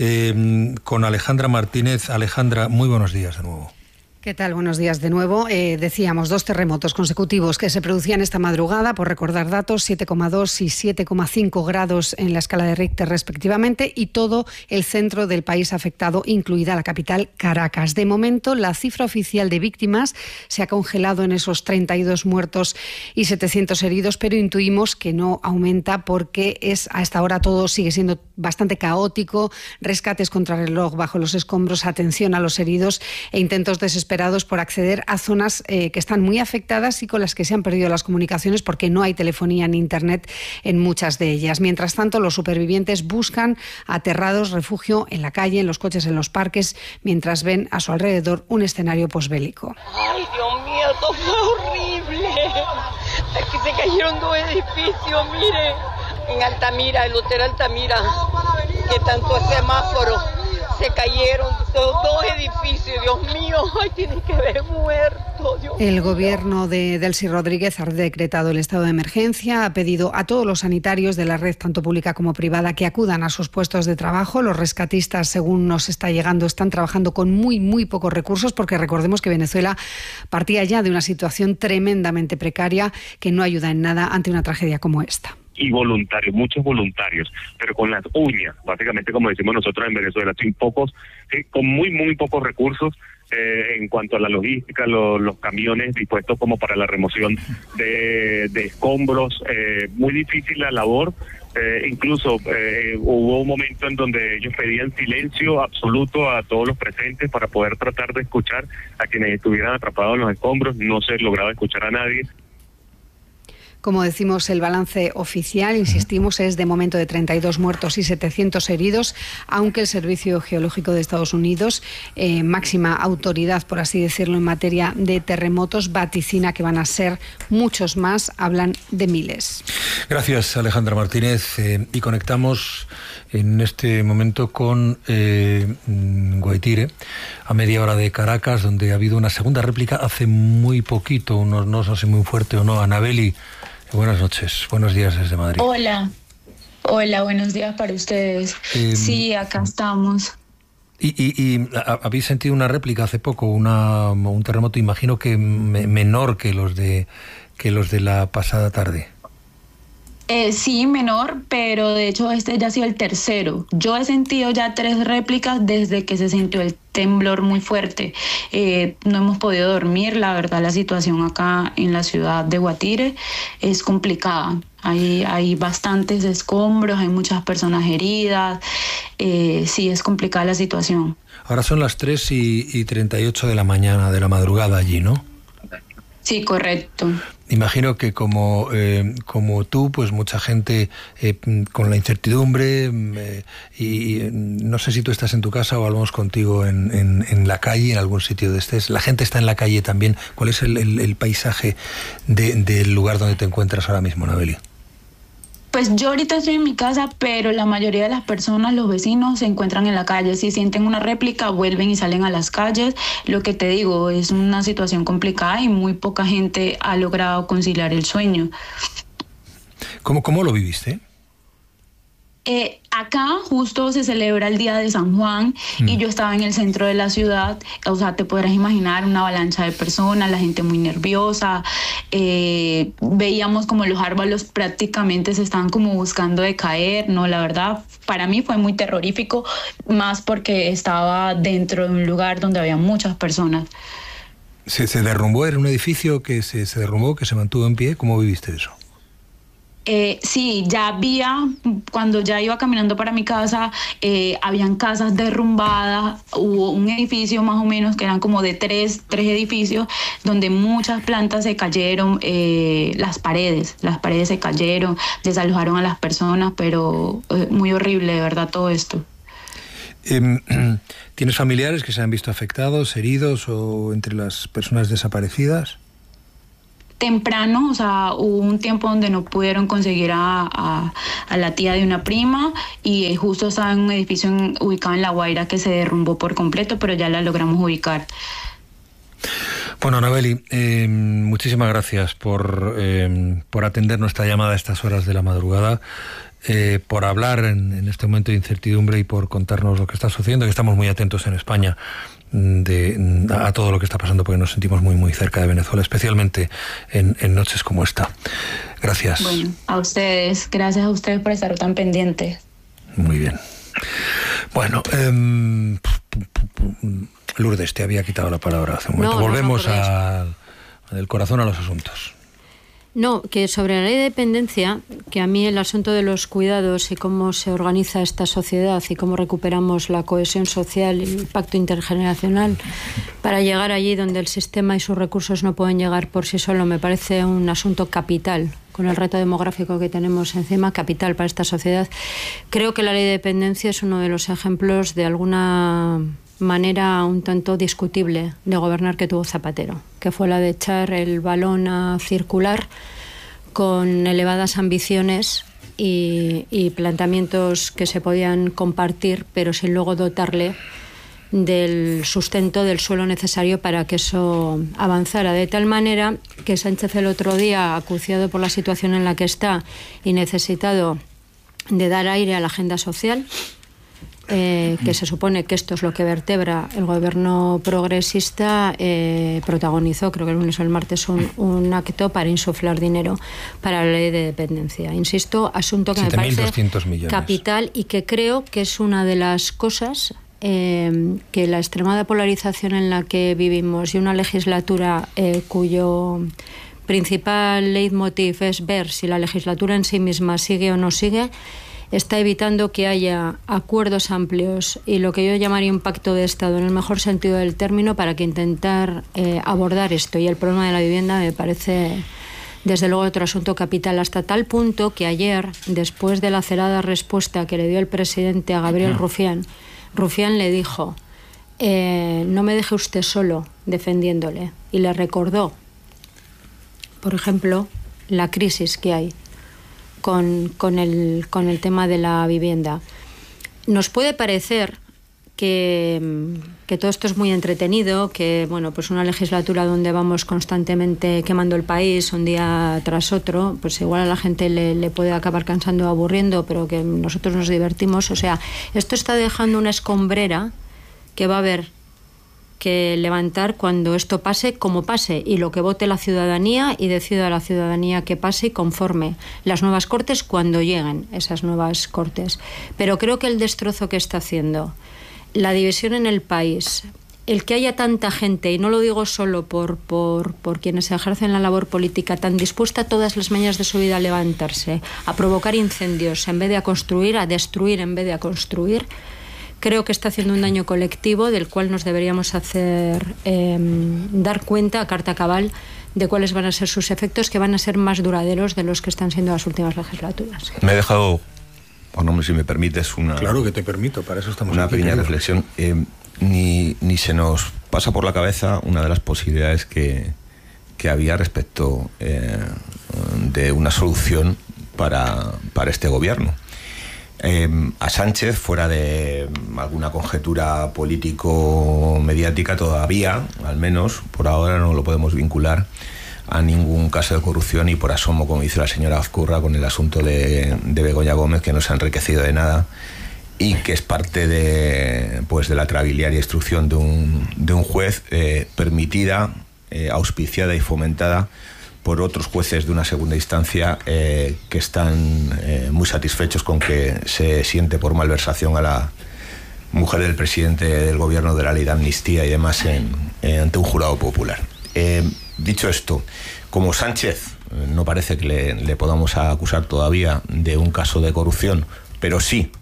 eh, con Alejandra Martínez. Alejandra, muy buenos días de nuevo. ¿Qué tal? Buenos días de nuevo. Eh, decíamos, dos terremotos consecutivos que se producían esta madrugada, por recordar datos, siete coma dos y siete coma cinco grados en la escala de Richter respectivamente, y todo el centro del país afectado, incluida la capital Caracas. De momento, la cifra oficial de víctimas se ha congelado en esos treinta y dos muertos y setecientos heridos, pero intuimos que no aumenta porque es a esta hora todo sigue siendo bastante caótico, rescates contrarreloj bajo los escombros, atención a los heridos e intentos desesperados por acceder a zonas eh, que están muy afectadas y con las que se han perdido las comunicaciones porque no hay telefonía ni internet en muchas de ellas. Mientras tanto, los supervivientes buscan aterrados refugio en la calle, en los coches, en los parques, mientras ven a su alrededor un escenario posbélico. Ay, Dios mío, esto fue horrible. Aquí se cayeron dos edificios, mire, en Altamira, el Hotel Altamira, que tanto es semáforo. Se cayeron dos, dos edificios, Dios mío, ay, tienen que haber muerto, Dios El mío. gobierno de Delcy Rodríguez ha decretado el estado de emergencia, ha pedido a todos los sanitarios de la red, tanto pública como privada, que acudan a sus puestos de trabajo. Los rescatistas, según nos está llegando, están trabajando con muy, muy pocos recursos, porque recordemos que Venezuela partía ya de una situación tremendamente precaria que no ayuda en nada ante una tragedia como esta. Y voluntarios, muchos voluntarios, pero con las uñas, básicamente como decimos nosotros en Venezuela, sin pocos, eh, con muy, muy pocos recursos eh, en cuanto a la logística, lo, los camiones dispuestos como para la remoción de, de escombros, eh, muy difícil la labor, eh, incluso eh, hubo un momento en donde ellos pedían silencio absoluto a todos los presentes para poder tratar de escuchar a quienes estuvieran atrapados en los escombros, no se lograba escuchar a nadie. Como decimos, el balance oficial, insistimos, es de momento de treinta y dos muertos y setecientos heridos, aunque el Servicio Geológico de Estados Unidos, eh, máxima autoridad, por así decirlo, en materia de terremotos, vaticina que van a ser muchos más, hablan de miles. Gracias, Alejandra Martínez. Eh, y conectamos en este momento con eh, Guaitire, a media hora de Caracas, donde ha habido una segunda réplica hace muy poquito, unos, no sé si muy fuerte o no. Anabeli, buenas noches, buenos días desde Madrid. Hola, hola, buenos días para ustedes. Eh, sí, acá estamos. ¿Y, y, y habéis sentido una réplica hace poco, una, un terremoto, imagino que me, menor que los de que los de la pasada tarde? Eh, sí, menor, pero de hecho este ya ha sido el tercero. Yo he sentido ya tres réplicas desde que se sintió el temblor muy fuerte. Eh, no hemos podido dormir, la verdad la situación acá en la ciudad de Guatire es complicada. Hay, hay bastantes escombros, hay muchas personas heridas, eh, sí es complicada la situación. Ahora son las tres y treinta y ocho de la mañana, de la madrugada allí, ¿no? Sí, correcto. Imagino que como, eh, como tú, pues mucha gente eh, con la incertidumbre eh, y, y no sé si tú estás en tu casa o hablamos contigo en, en, en la calle, en algún sitio de estés. La gente está en la calle también. ¿Cuál es el, el, el paisaje de, del lugar donde te encuentras ahora mismo, Anabeli? Pues yo ahorita estoy en mi casa, pero la mayoría de las personas, los vecinos, se encuentran en la calle. Si sienten una réplica, vuelven y salen a las calles. Lo que te digo, es una situación complicada y muy poca gente ha logrado conciliar el sueño. ¿Cómo, cómo lo viviste? Eh, acá justo se celebra el Día de San Juan mm. y yo estaba en el centro de la ciudad, o sea, te podrás imaginar una avalancha de personas, la gente muy nerviosa, eh, veíamos como los árboles prácticamente se estaban como buscando de caer, no, la verdad, para mí fue muy terrorífico, más porque estaba dentro de un lugar donde había muchas personas. ¿Se, se derrumbó? ¿Era un edificio que se, se derrumbó, que se mantuvo en pie? ¿Cómo viviste eso? Eh, sí, ya había, cuando ya iba caminando para mi casa, eh, habían casas derrumbadas, hubo un edificio más o menos que eran como de tres, tres edificios, donde muchas plantas se cayeron, eh, las paredes, las paredes se cayeron, desalojaron a las personas, pero eh, muy horrible, de verdad, todo esto. ¿Tienes familiares que se han visto afectados, heridos o entre las personas desaparecidas? Temprano, o sea, hubo un tiempo donde no pudieron conseguir a, a, a la tía de una prima y justo estaba en un edificio en, ubicado en La Guaira que se derrumbó por completo, pero ya la logramos ubicar. Bueno, Anabeli, eh, muchísimas gracias por, eh, por atender nuestra llamada a estas horas de la madrugada, eh, por hablar en, en este momento de incertidumbre y por contarnos lo que está sucediendo, que estamos muy atentos en España de, a todo lo que está pasando, porque nos sentimos muy muy cerca de Venezuela, especialmente en, en noches como esta. Gracias. Bueno, a ustedes, gracias a ustedes por estar tan pendientes. Muy bien. Bueno, eh, Lourdes, te había quitado la palabra hace un momento. No, Volvemos no, no, al, del corazón a los asuntos. No, que sobre la ley de dependencia, que a mí el asunto de los cuidados y cómo se organiza esta sociedad y cómo recuperamos la cohesión social y el pacto intergeneracional para llegar allí donde el sistema y sus recursos no pueden llegar por sí solo, me parece un asunto capital, con el reto demográfico que tenemos encima, capital para esta sociedad. Creo que la ley de dependencia es uno de los ejemplos de alguna manera un tanto discutible de gobernar que tuvo Zapatero, que fue la de echar el balón a circular con elevadas ambiciones y, y planteamientos que se podían compartir, pero sin luego dotarle del sustento, del suelo necesario para que eso avanzara, de tal manera que Sánchez el otro día, acuciado por la situación en la que está y necesitado de dar aire a la agenda social, Eh, que se supone que esto es lo que vertebra el gobierno progresista, eh, protagonizó, creo que el lunes o el martes, un, un acto para insuflar dinero para la ley de dependencia. Insisto, asunto que me parece capital y que creo que es una de las cosas eh, que la extremada polarización en la que vivimos y una legislatura eh, cuyo principal leitmotiv es ver si la legislatura en sí misma sigue o no sigue, está evitando que haya acuerdos amplios y lo que yo llamaría un pacto de Estado en el mejor sentido del término para que intentar eh, abordar esto. Y el problema de la vivienda me parece desde luego otro asunto capital, hasta tal punto que ayer, después de la acerada respuesta que le dio el presidente a Gabriel Rufián, Rufián le dijo eh, no me deje usted solo defendiéndole, y le recordó, por ejemplo, la crisis que hay Con, con, el, con el tema de la vivienda. Nos puede parecer que, que todo esto es muy entretenido, que bueno, pues una legislatura donde vamos constantemente quemando el país un día tras otro, pues igual a la gente le, le puede acabar cansando o aburriendo, pero que nosotros nos divertimos. O sea, esto está dejando una escombrera que va a haber que levantar cuando esto pase, como pase, y lo que vote la ciudadanía y decida la ciudadanía que pase y conforme las nuevas Cortes cuando lleguen esas nuevas Cortes. Pero creo que el destrozo que está haciendo, la división en el país, el que haya tanta gente, y no lo digo solo por, por, por quienes ejercen la labor política, tan dispuesta todas las mañanas de su vida a levantarse, a provocar incendios en vez de a construir, a destruir en vez de a construir, creo que está haciendo un daño colectivo del cual nos deberíamos hacer eh, dar cuenta a carta cabal de cuáles van a ser sus efectos, que van a ser más duraderos de los que están siendo las últimas legislaturas. Me he dejado, bueno, si me permites, una... Claro que te permito, para eso estamos una aquí. Una pequeña reflexión. Eh, ni, ni se nos pasa por la cabeza una de las posibilidades que, que había respecto eh, de una solución para, para este gobierno. Eh, a Sánchez, fuera de alguna conjetura político-mediática, todavía, al menos por ahora, no lo podemos vincular a ningún caso de corrupción y por asomo, como dice la señora Azcurra, con el asunto de, de Begoña Gómez, que no se ha enriquecido de nada y que es parte de, pues, de la trabiliaria instrucción de un, de un juez eh, permitida, eh, auspiciada y fomentada por otros jueces de una segunda instancia eh, que están eh, muy satisfechos con que se siente por malversación a la mujer del presidente del gobierno de la ley de amnistía y demás en, en, ante un jurado popular. Eh, dicho esto, como Sánchez eh, no parece que le, le podamos acusar todavía de un caso de corrupción, pero sí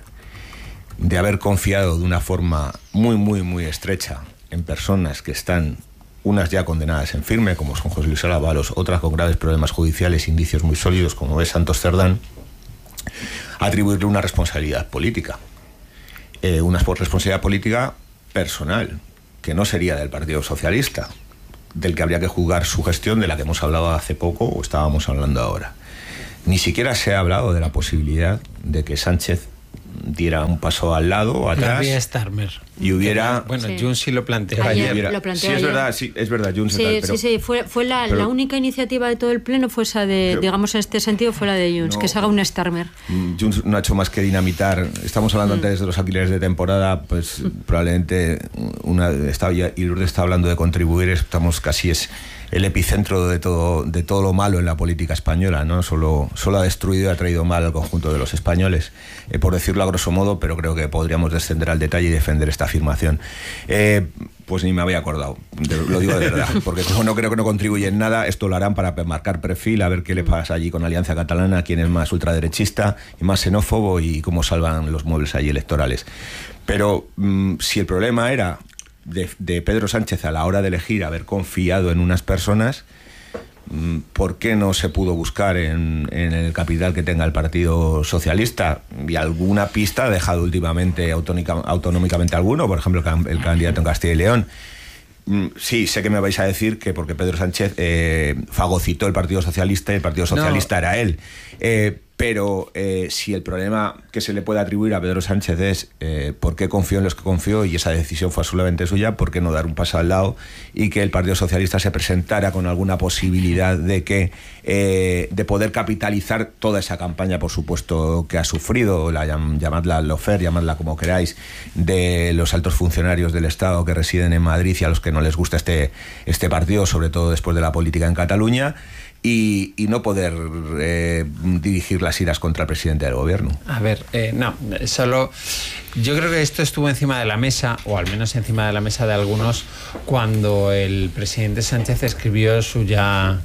de haber confiado de una forma muy, muy, muy estrecha en personas que están, unas ya condenadas en firme, como son José Luis Ábalos, otras con graves problemas judiciales, indicios muy sólidos, como es Santos Cerdán, atribuirle una responsabilidad política. Eh, una responsabilidad política personal, que no sería del Partido Socialista, del que habría que juzgar su gestión, de la que hemos hablado hace poco o estábamos hablando ahora. Ni siquiera se ha hablado de la posibilidad de que Sánchez diera un paso al lado o atrás. La vía Starmer. Y hubiera... Bueno, sí. Junts sí lo planteó ayer. ayer. Lo planteó sí, es ayer. verdad, sí, es verdad, Junts Sí, tal, pero, sí, sí, fue, fue la, pero, la única iniciativa de todo el pleno fue esa de, pero, digamos en este sentido, fue la de Junts, no, que se haga un Starmer. Junts no ha hecho más que dinamitar. Estamos hablando mm. antes de los alquileres de temporada, pues mm. probablemente una está, y Lourdes está hablando de contribuir, estamos casi es el epicentro de todo, de todo lo malo en la política española, ¿no? Solo, solo ha destruido y ha traído mal al conjunto de los españoles, eh, por decirlo a grosso modo, pero creo que podríamos descender al detalle y defender esta afirmación. Eh, pues ni me había acordado, lo digo de verdad, porque como no creo que no contribuye en nada, esto lo harán para marcar perfil, a ver qué le pasa allí con Alianza Catalana, quién es más ultraderechista y más xenófobo y cómo salvan los muebles allí electorales. Pero mmm, si el problema era De, de Pedro Sánchez a la hora de elegir haber confiado en unas personas, ¿por qué no se pudo buscar en, en el capital que tenga el Partido Socialista? Y alguna pista ha dejado últimamente autónica, autonómicamente alguno, por ejemplo el, el candidato en Castilla y León. Sí, sé que me vais a decir que porque Pedro Sánchez eh, fagocitó el Partido Socialista y el Partido Socialista no. era él. Eh, pero eh, si el problema que se le puede atribuir a Pedro Sánchez es eh, por qué confió en los que confió y esa decisión fue absolutamente suya, ¿por qué no dar un paso al lado y que el Partido Socialista se presentara con alguna posibilidad de que eh, de poder capitalizar toda esa campaña, por supuesto, que ha sufrido, la, llamadla lofer, llamadla como queráis, de los altos funcionarios del Estado que residen en Madrid y a los que no les gusta este, este partido, sobre todo después de la política en Cataluña? Y, y no poder eh, dirigir las iras contra el presidente del gobierno. A ver, eh, no, solo yo creo que esto estuvo encima de la mesa, o al menos encima de la mesa de algunos, cuando el presidente Sánchez escribió su ya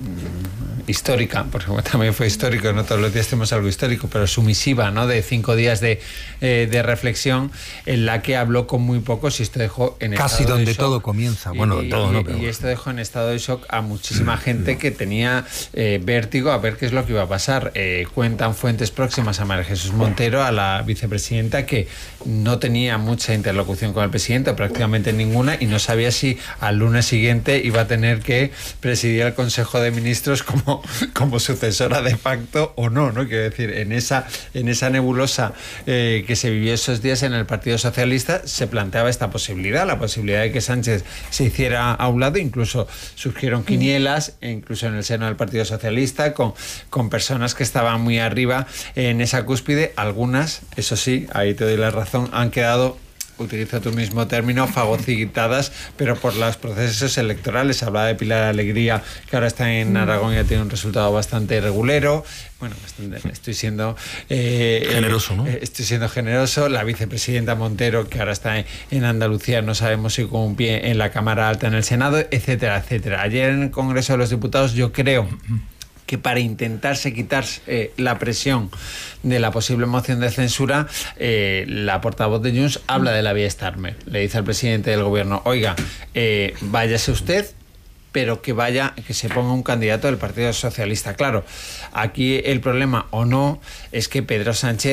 histórica, porque también fue histórico, no todos los días tenemos algo histórico, pero su misiva, ¿no?, de cinco días de, eh, de reflexión, en la que habló con muy pocos y esto dejó en casi estado donde de shock. Todo comienza, bueno, y, todo y, no, pero y esto dejó en estado de shock a muchísima gente que tenía eh, vértigo a ver qué es lo que iba a pasar. Eh, cuentan fuentes próximas a María Jesús Montero, a la vicepresidenta, que no tenía mucha interlocución con el presidente, prácticamente ninguna, y no sabía si al lunes siguiente iba a tener que presidir el Consejo de Ministros como, como sucesora de facto o no, ¿no? Quiero decir, en esa, en esa nebulosa eh, que se vivió esos días en el Partido Socialista se planteaba esta posibilidad, la posibilidad de que Sánchez se hiciera a un lado, incluso surgieron quinielas, incluso en el seno del Partido Socialista, con, con personas que estaban muy arriba en esa cúspide. Algunas, eso sí, ahí te doy la razón, han quedado, utilizo tu mismo término, fagocitadas, pero por los procesos electorales. Hablaba de Pilar Alegría, que ahora está en Aragón y ha tenido un resultado bastante regulero. Bueno, estoy siendo eh, generoso, ¿no? Estoy siendo generoso. La vicepresidenta Montero, que ahora está en Andalucía, no sabemos si con un pie en la Cámara Alta, en el Senado, etcétera, etcétera. Ayer en el Congreso de los Diputados, yo creo que para intentarse quitar eh, la presión de la posible moción de censura, eh, la portavoz de Junts habla de la vía Starmer. Le dice al presidente del gobierno, oiga, eh, váyase usted, pero que vaya, que se ponga un candidato del Partido Socialista. Claro, aquí el problema o no es que Pedro Sánchez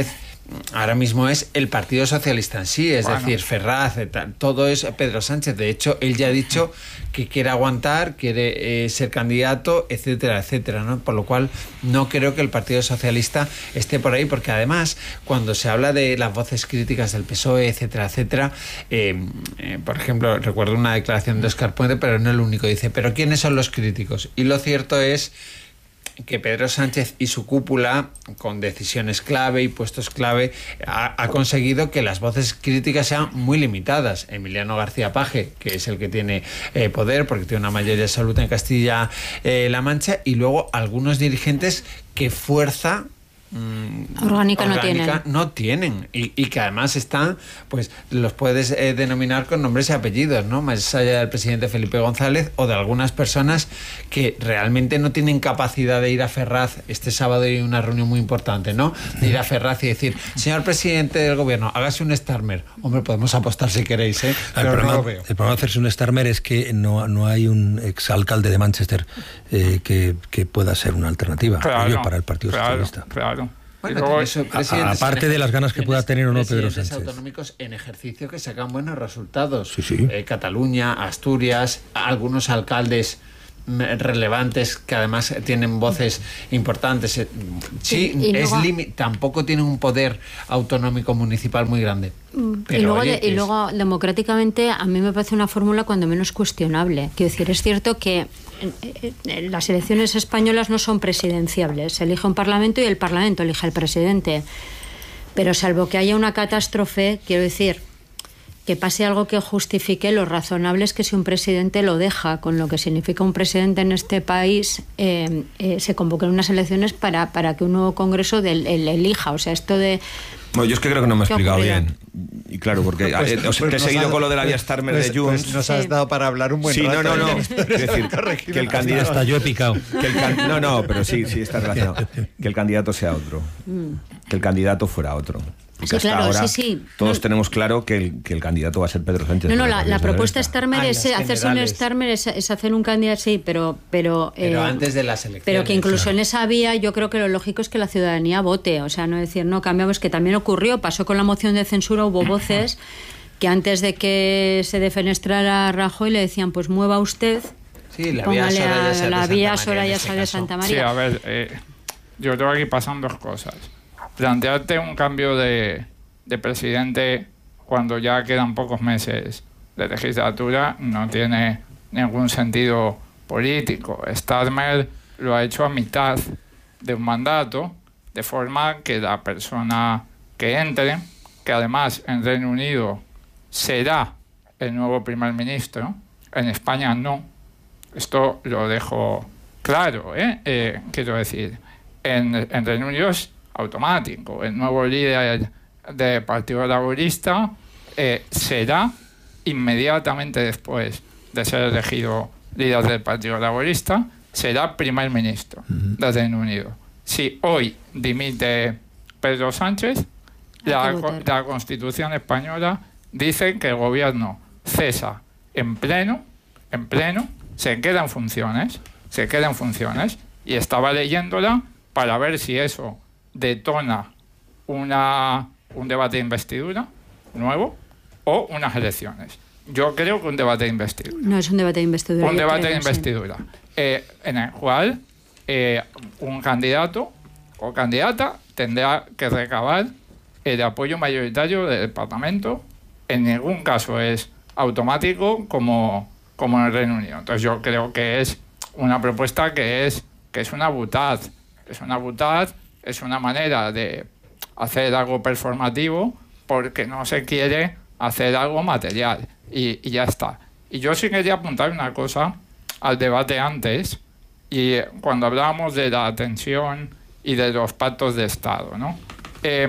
ahora mismo es el Partido Socialista en sí, es Bueno. decir, Ferraz, todo es Pedro Sánchez. De hecho, él ya ha dicho que quiere aguantar, quiere eh, ser candidato, etcétera, etcétera, ¿no? Por lo cual no creo que el Partido Socialista esté por ahí, porque además, cuando se habla de las voces críticas del P S O E, etcétera, etcétera, eh, eh, por ejemplo, recuerdo una declaración de Óscar Puente, pero no el único, dice, ¿pero quiénes son los críticos? Y lo cierto es que Pedro Sánchez y su cúpula, con decisiones clave y puestos clave, ha, ha conseguido que las voces críticas sean muy limitadas. Emiliano García Paje, que es el que tiene eh, poder, porque tiene una mayoría absoluta en Castilla-La eh, Mancha, y luego algunos dirigentes que fuerza Mm, orgánica, orgánica no tienen, no tienen y, y que además están, pues los puedes eh, denominar con nombres y apellidos, ¿no? Más allá del presidente Felipe González o de algunas personas que realmente no tienen capacidad de ir a Ferraz. Este sábado hay una reunión muy importante, ¿no? De ir a Ferraz y decir, señor presidente del gobierno, hágase un Starmer. Hombre, podemos apostar si queréis, ¿eh? El problema, no el problema de hacerse un Starmer es que no, no hay un exalcalde de Manchester eh, que, que pueda ser una alternativa claro, para el Partido claro, Socialista. Claro. Bueno, luego, eso, a, aparte de las ganas que pueda tener o no Pedro Sánchez. Autonómicos en ejercicio que sacan buenos resultados. Sí, sí. Eh, Cataluña, Asturias, algunos alcaldes relevantes que además tienen voces importantes. Sí, y, y es luego, limi- tampoco tienen un poder autonómico municipal muy grande. Pero, y, luego, oye, de, y luego, democráticamente, a mí me parece una fórmula cuando menos cuestionable. Quiero decir, es cierto que eh, eh, las elecciones españolas no son presidenciables. Se elige un parlamento y el parlamento elige al presidente. Pero salvo que haya una catástrofe, quiero decir, que pase algo que justifique, lo razonable es que si un presidente lo deja, con lo que significa un presidente en este país, eh, eh, se convoquen unas elecciones para, para que un nuevo Congreso de, el, el elija. O sea, esto de... Bueno, yo es que creo que no me he explicado ocurrido? bien. Y claro, porque Pues, eh, o sea, pues te he nos seguido has- con lo de la vía pues- Starmer pues- de Junts. pues nos has dado para hablar un buen sí, rato. no, no, no. ¿eh? Es decir, que el candidato... Hasta yo he picado. Que el can- no, no, pero sí, sí está relacionado. Que el candidato sea otro. Que el candidato fuera otro. Porque Sí, hasta claro, ahora sí, sí. todos No. tenemos claro que el, que el candidato va a ser Pedro Sánchez. No, no, por la, Partido la propuesta Socialista. Starmer Ah, es las hacerse un generales. Starmer, es, es hacer un candidato, sí, pero... Pero, Pero eh, antes de las elecciones. Pero que incluso claro. en esa vía yo creo que lo lógico es que la ciudadanía vote, o sea, no decir, no, cambiamos, que también ocurrió, pasó con la moción de censura, hubo voces que antes de que se defenestrara Rajoy le decían, pues mueva usted, Sí, la vía póngale Soraya a Sáez de la Santa vía María Soraya en ese Sáez de caso. Santa sí, María. a ver, eh, yo creo que aquí pasan dos cosas. Plantearte un cambio de, de presidente cuando ya quedan pocos meses de legislatura no tiene ningún sentido político. Starmer lo ha hecho a mitad de un mandato, de forma que la persona que entre, que además en Reino Unido será el nuevo primer ministro, en España no. Esto lo dejo claro, ¿eh? Eh, quiero decir, en, en Reino Unido es automático. El nuevo líder del Partido Laborista eh, será inmediatamente después de ser elegido líder del Partido Laborista, será primer ministro uh-huh. del Reino Unido. Si hoy dimite Pedro Sánchez, la, la Constitución española dice que el gobierno cesa en pleno, en pleno, se queda en funciones, se queda en funciones, y estaba leyéndola para ver si eso detona una, un debate de investidura nuevo o unas elecciones. Yo creo que un debate de investidura. No es un debate de investidura. Un debate creo, de investidura, sí. eh, en el cual eh, un candidato o candidata tendrá que recabar el apoyo mayoritario del Parlamento. En ningún caso es automático como, como en el Reino Unido. Entonces yo creo que es una propuesta que es, que es una butad. Es una butad, es una manera de hacer algo performativo porque no se quiere hacer algo material. Y, y ya está. Y yo sí quería apuntar una cosa al debate antes, y cuando hablábamos de la tensión y de los pactos de Estado, ¿no? Eh,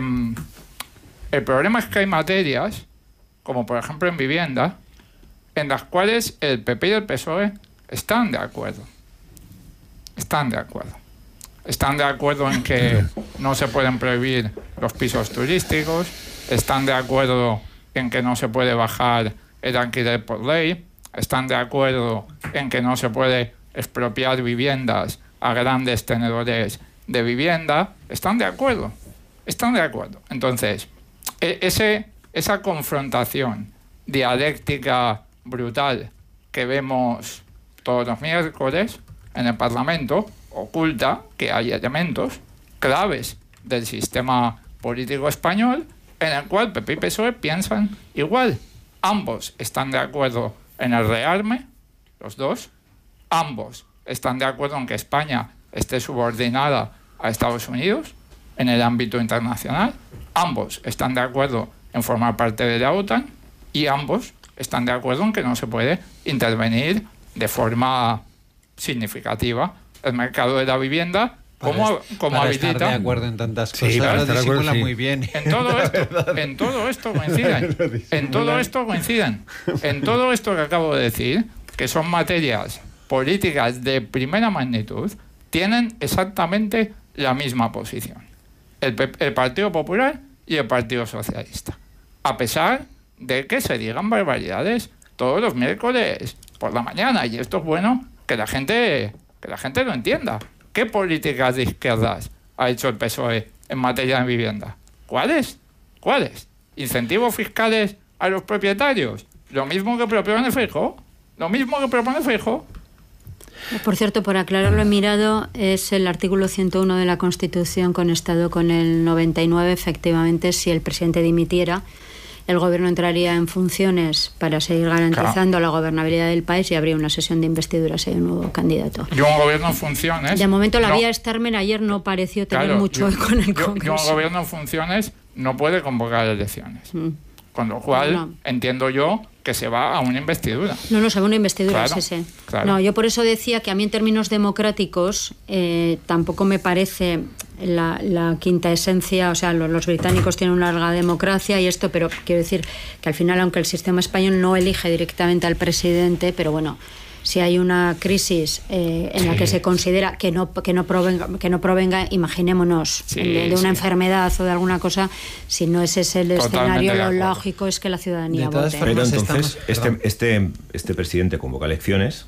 el problema es que hay materias, como por ejemplo en vivienda, en las cuales el P P y el P S O E están de acuerdo. Están de acuerdo. Están de acuerdo en que no se pueden prohibir los pisos turísticos, están de acuerdo en que no se puede bajar el alquiler por ley, están de acuerdo en que no se puede expropiar viviendas a grandes tenedores de vivienda, están de acuerdo. están de acuerdo. Entonces, ese, esa confrontación dialéctica brutal que vemos todos los miércoles en el Parlamento oculta que hay elementos claves del sistema político español en el cual P P y P S O E piensan igual. Ambos están de acuerdo en el rearme, los dos. Ambos están de acuerdo en que España esté subordinada a Estados Unidos en el ámbito internacional. Ambos están de acuerdo en formar parte de la OTAN y ambos están de acuerdo en que no se puede intervenir de forma significativa el mercado de la vivienda como, para, como para habilita. Estar de acuerdo en tantas cosas, sí, lo disimula sí. muy bien. En todo esto, en todo esto coinciden. En todo esto coinciden. En todo esto que acabo de decir, que son materias políticas de primera magnitud, tienen exactamente la misma posición. El, el Partido Popular y el Partido Socialista. A pesar de que se digan barbaridades todos los miércoles por la mañana. Y esto es bueno que la gente, que la gente lo entienda. ¿Qué políticas de izquierdas ha hecho el P S O E en materia de vivienda? ¿Cuáles? ¿Cuáles? ¿Incentivos fiscales a los propietarios? Lo mismo que propone Feijóo. Lo mismo que propone Feijóo. Por cierto, por aclarar, lo he mirado, es el artículo ciento uno de la Constitución conectado con el noventa y nueve. Efectivamente, si el presidente dimitiera, el gobierno entraría en funciones para seguir garantizando claro. la gobernabilidad del país y habría una sesión de investidura si hay un nuevo candidato. Yo un gobierno en funciones... De momento la no, vía Starmer ayer no pareció tener claro, mucho yo, eco en el yo, Congreso. Yo un gobierno en funciones no puede convocar elecciones. Mm. Con lo cual, no. entiendo yo que se va a una investidura. No, no, se va a una investidura, claro, sí, sí. Claro. No, yo por eso decía que a mí en términos democráticos eh, tampoco me parece la, la quinta esencia, o sea, los, los británicos tienen una larga democracia y esto, pero quiero decir que al final, aunque el sistema español no elige directamente al presidente, pero bueno, si hay una crisis eh, en sí. la que se considera que no que no provenga, que no provenga imaginémonos, sí, de, de una sí. enfermedad o de alguna cosa, si no ese es el Totalmente escenario, lo lógico es que la ciudadanía vote. Pero entonces, este, este, este presidente convoca elecciones,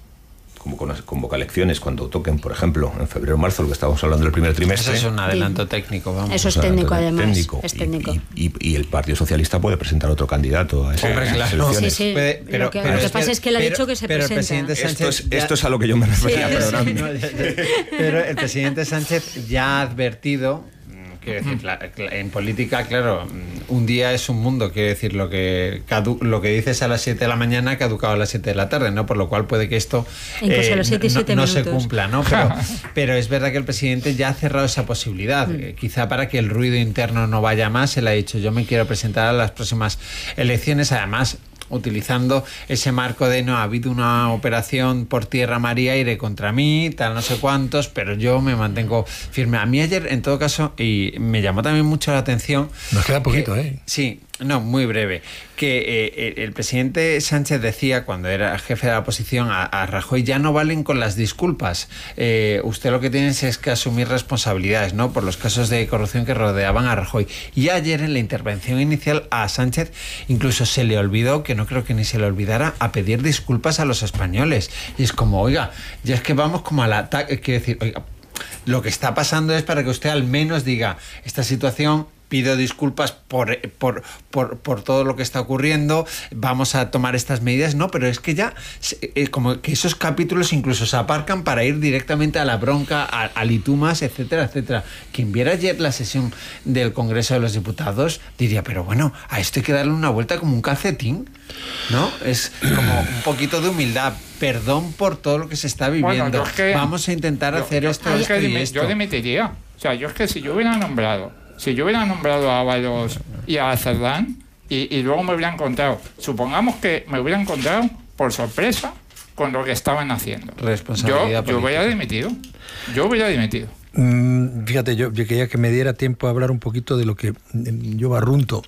convoca elecciones cuando toquen, por ejemplo, en febrero o marzo, lo que estábamos hablando del primer trimestre. Eso es un adelanto técnico, vamos. Eso es técnico, además. Técnico. Es técnico. Y, y, y el Partido Socialista puede presentar otro candidato a esas Hombre, claro. elecciones. Sí, sí. Puede, pero, lo que, pero lo que es pasa que, es que él ha pero, dicho que se pero presenta. El presidente Sánchez esto, es, ya, esto es a lo que yo me refería, sí, perdóname. No, ya, ya, pero el presidente Sánchez ya ha advertido... Quiero decir, la, en política, claro, un día es un mundo. Quiero decir, lo que cadu, lo que dices a las siete de la mañana ha caducado a las siete de la tarde, ¿no? Por lo cual puede que esto eh, a las siete y siete no, no se minutos. cumpla, ¿no? Pero, pero es verdad que el presidente ya ha cerrado esa posibilidad. Mm. Eh, quizá para que el ruido interno no vaya más, él ha dicho, yo me quiero presentar a las próximas elecciones, además... utilizando ese marco de no ha habido una operación por tierra, mar y aire contra mí, tal no sé cuántos, pero yo me mantengo firme. A mí ayer, en todo caso, y me llamó también mucho la atención... Nos queda poquito, que, ¿eh? Sí, no, muy breve. Que eh, el presidente Sánchez decía, cuando era jefe de la oposición, a, a Rajoy, ya no valen con las disculpas. Eh, usted lo que tiene es que asumir responsabilidades, ¿no? Por los casos de corrupción que rodeaban a Rajoy. Y ayer, en la intervención inicial, a Sánchez incluso se le olvidó, que no creo que ni se le olvidara, a pedir disculpas a los españoles. Y es como, oiga, ya es que vamos como al ataque. Quiero decir, oiga, lo que está pasando es para que usted al menos diga, esta situación... pido disculpas por, por, por, por todo lo que está ocurriendo, vamos a tomar estas medidas. No, pero es que ya, eh, como que esos capítulos incluso se aparcan para ir directamente a la bronca, a, a litumas, etcétera, etcétera. Quien viera ayer la sesión del Congreso de los Diputados diría, pero bueno, a esto hay que darle una vuelta como un calcetín, ¿no? Es como un poquito de humildad. Perdón por todo lo que se está viviendo. Bueno, es que, vamos a intentar yo, hacer yo, esto, yo, esto que y dimi, esto. Yo dimitiría. O sea, yo es que si yo hubiera nombrado Si yo hubiera nombrado a Ábalos y a Cerdán y, y luego me hubiera encontrado, supongamos que me hubiera encontrado por sorpresa con lo que estaban haciendo. Responsabilidad yo, yo hubiera dimitido. Yo hubiera dimitido. Mm, fíjate, yo, yo quería que me diera tiempo a hablar un poquito de lo que yo barrunto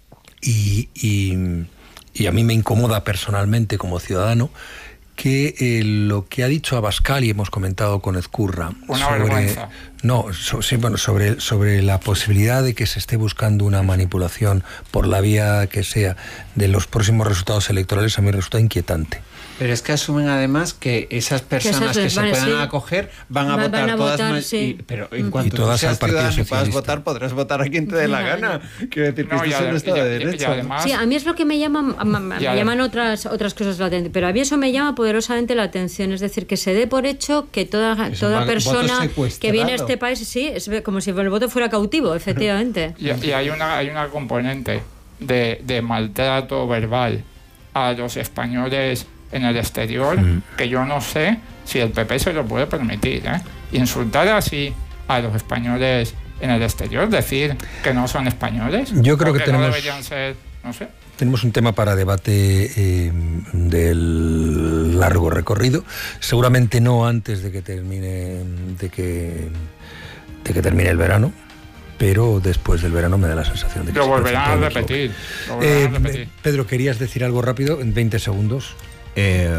y, y, y a mí me incomoda personalmente como ciudadano, que eh, lo que ha dicho Abascal y hemos comentado con Ezcurra Una sobre, vergüenza. No, so, sí, bueno, sobre, sobre la posibilidad de que se esté buscando una manipulación por la vía que sea de los próximos resultados electorales, a mí me resulta inquietante. Pero es que asumen además que esas personas que, que se vale, puedan sí. acoger van a van, votar van a todas votar, más. Sí. Y, pero en cuanto y todas tú seas al Partido ciudadano y puedas Socialista. votar, podrás votar a quien te dé la gana. Quiero decir que No, esto es un Estado de Derecho. Y además, Sí, a mí es lo que me llama, me Ya, llaman otras otras cosas la atención, pero a mí eso me llama poderosamente la atención, es decir, que se dé por hecho que toda Es toda un persona voto secuestrado. que viene a este país, sí, es como si el voto fuera cautivo, efectivamente. y, y hay una hay una componente de, de maltrato verbal a los españoles en el exterior, mm. que yo no sé si el P P se lo puede permitir, ¿eh? Insultar así a los españoles en el exterior, decir que no son españoles. Yo creo que no tenemos... deberían ser, no sé. Tenemos un tema para debate eh, del largo recorrido, seguramente no antes de que termine de que, de que termine el verano, pero después del verano me da la sensación de que lo se volverán a puede repetir. Lo volverán eh, a repetir. Pedro, ¿querías decir algo rápido en veinte segundos? Eh,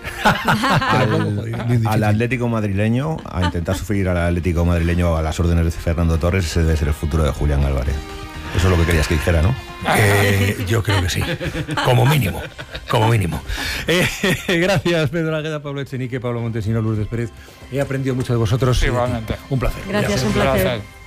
al, al Atlético madrileño, a intentar sufrir al Atlético madrileño a las órdenes de Fernando Torres, ese debe ser el futuro de Julián Álvarez. Eso es lo que querías que dijera, ¿no? Eh, yo creo que sí, como mínimo, como mínimo. Eh, gracias, Pedro Águeda, Pablo Echenique, Pablo Montesino, Lourdes Pérez. He aprendido mucho de vosotros. Igualmente. Un placer. Gracias, un placer. Un placer.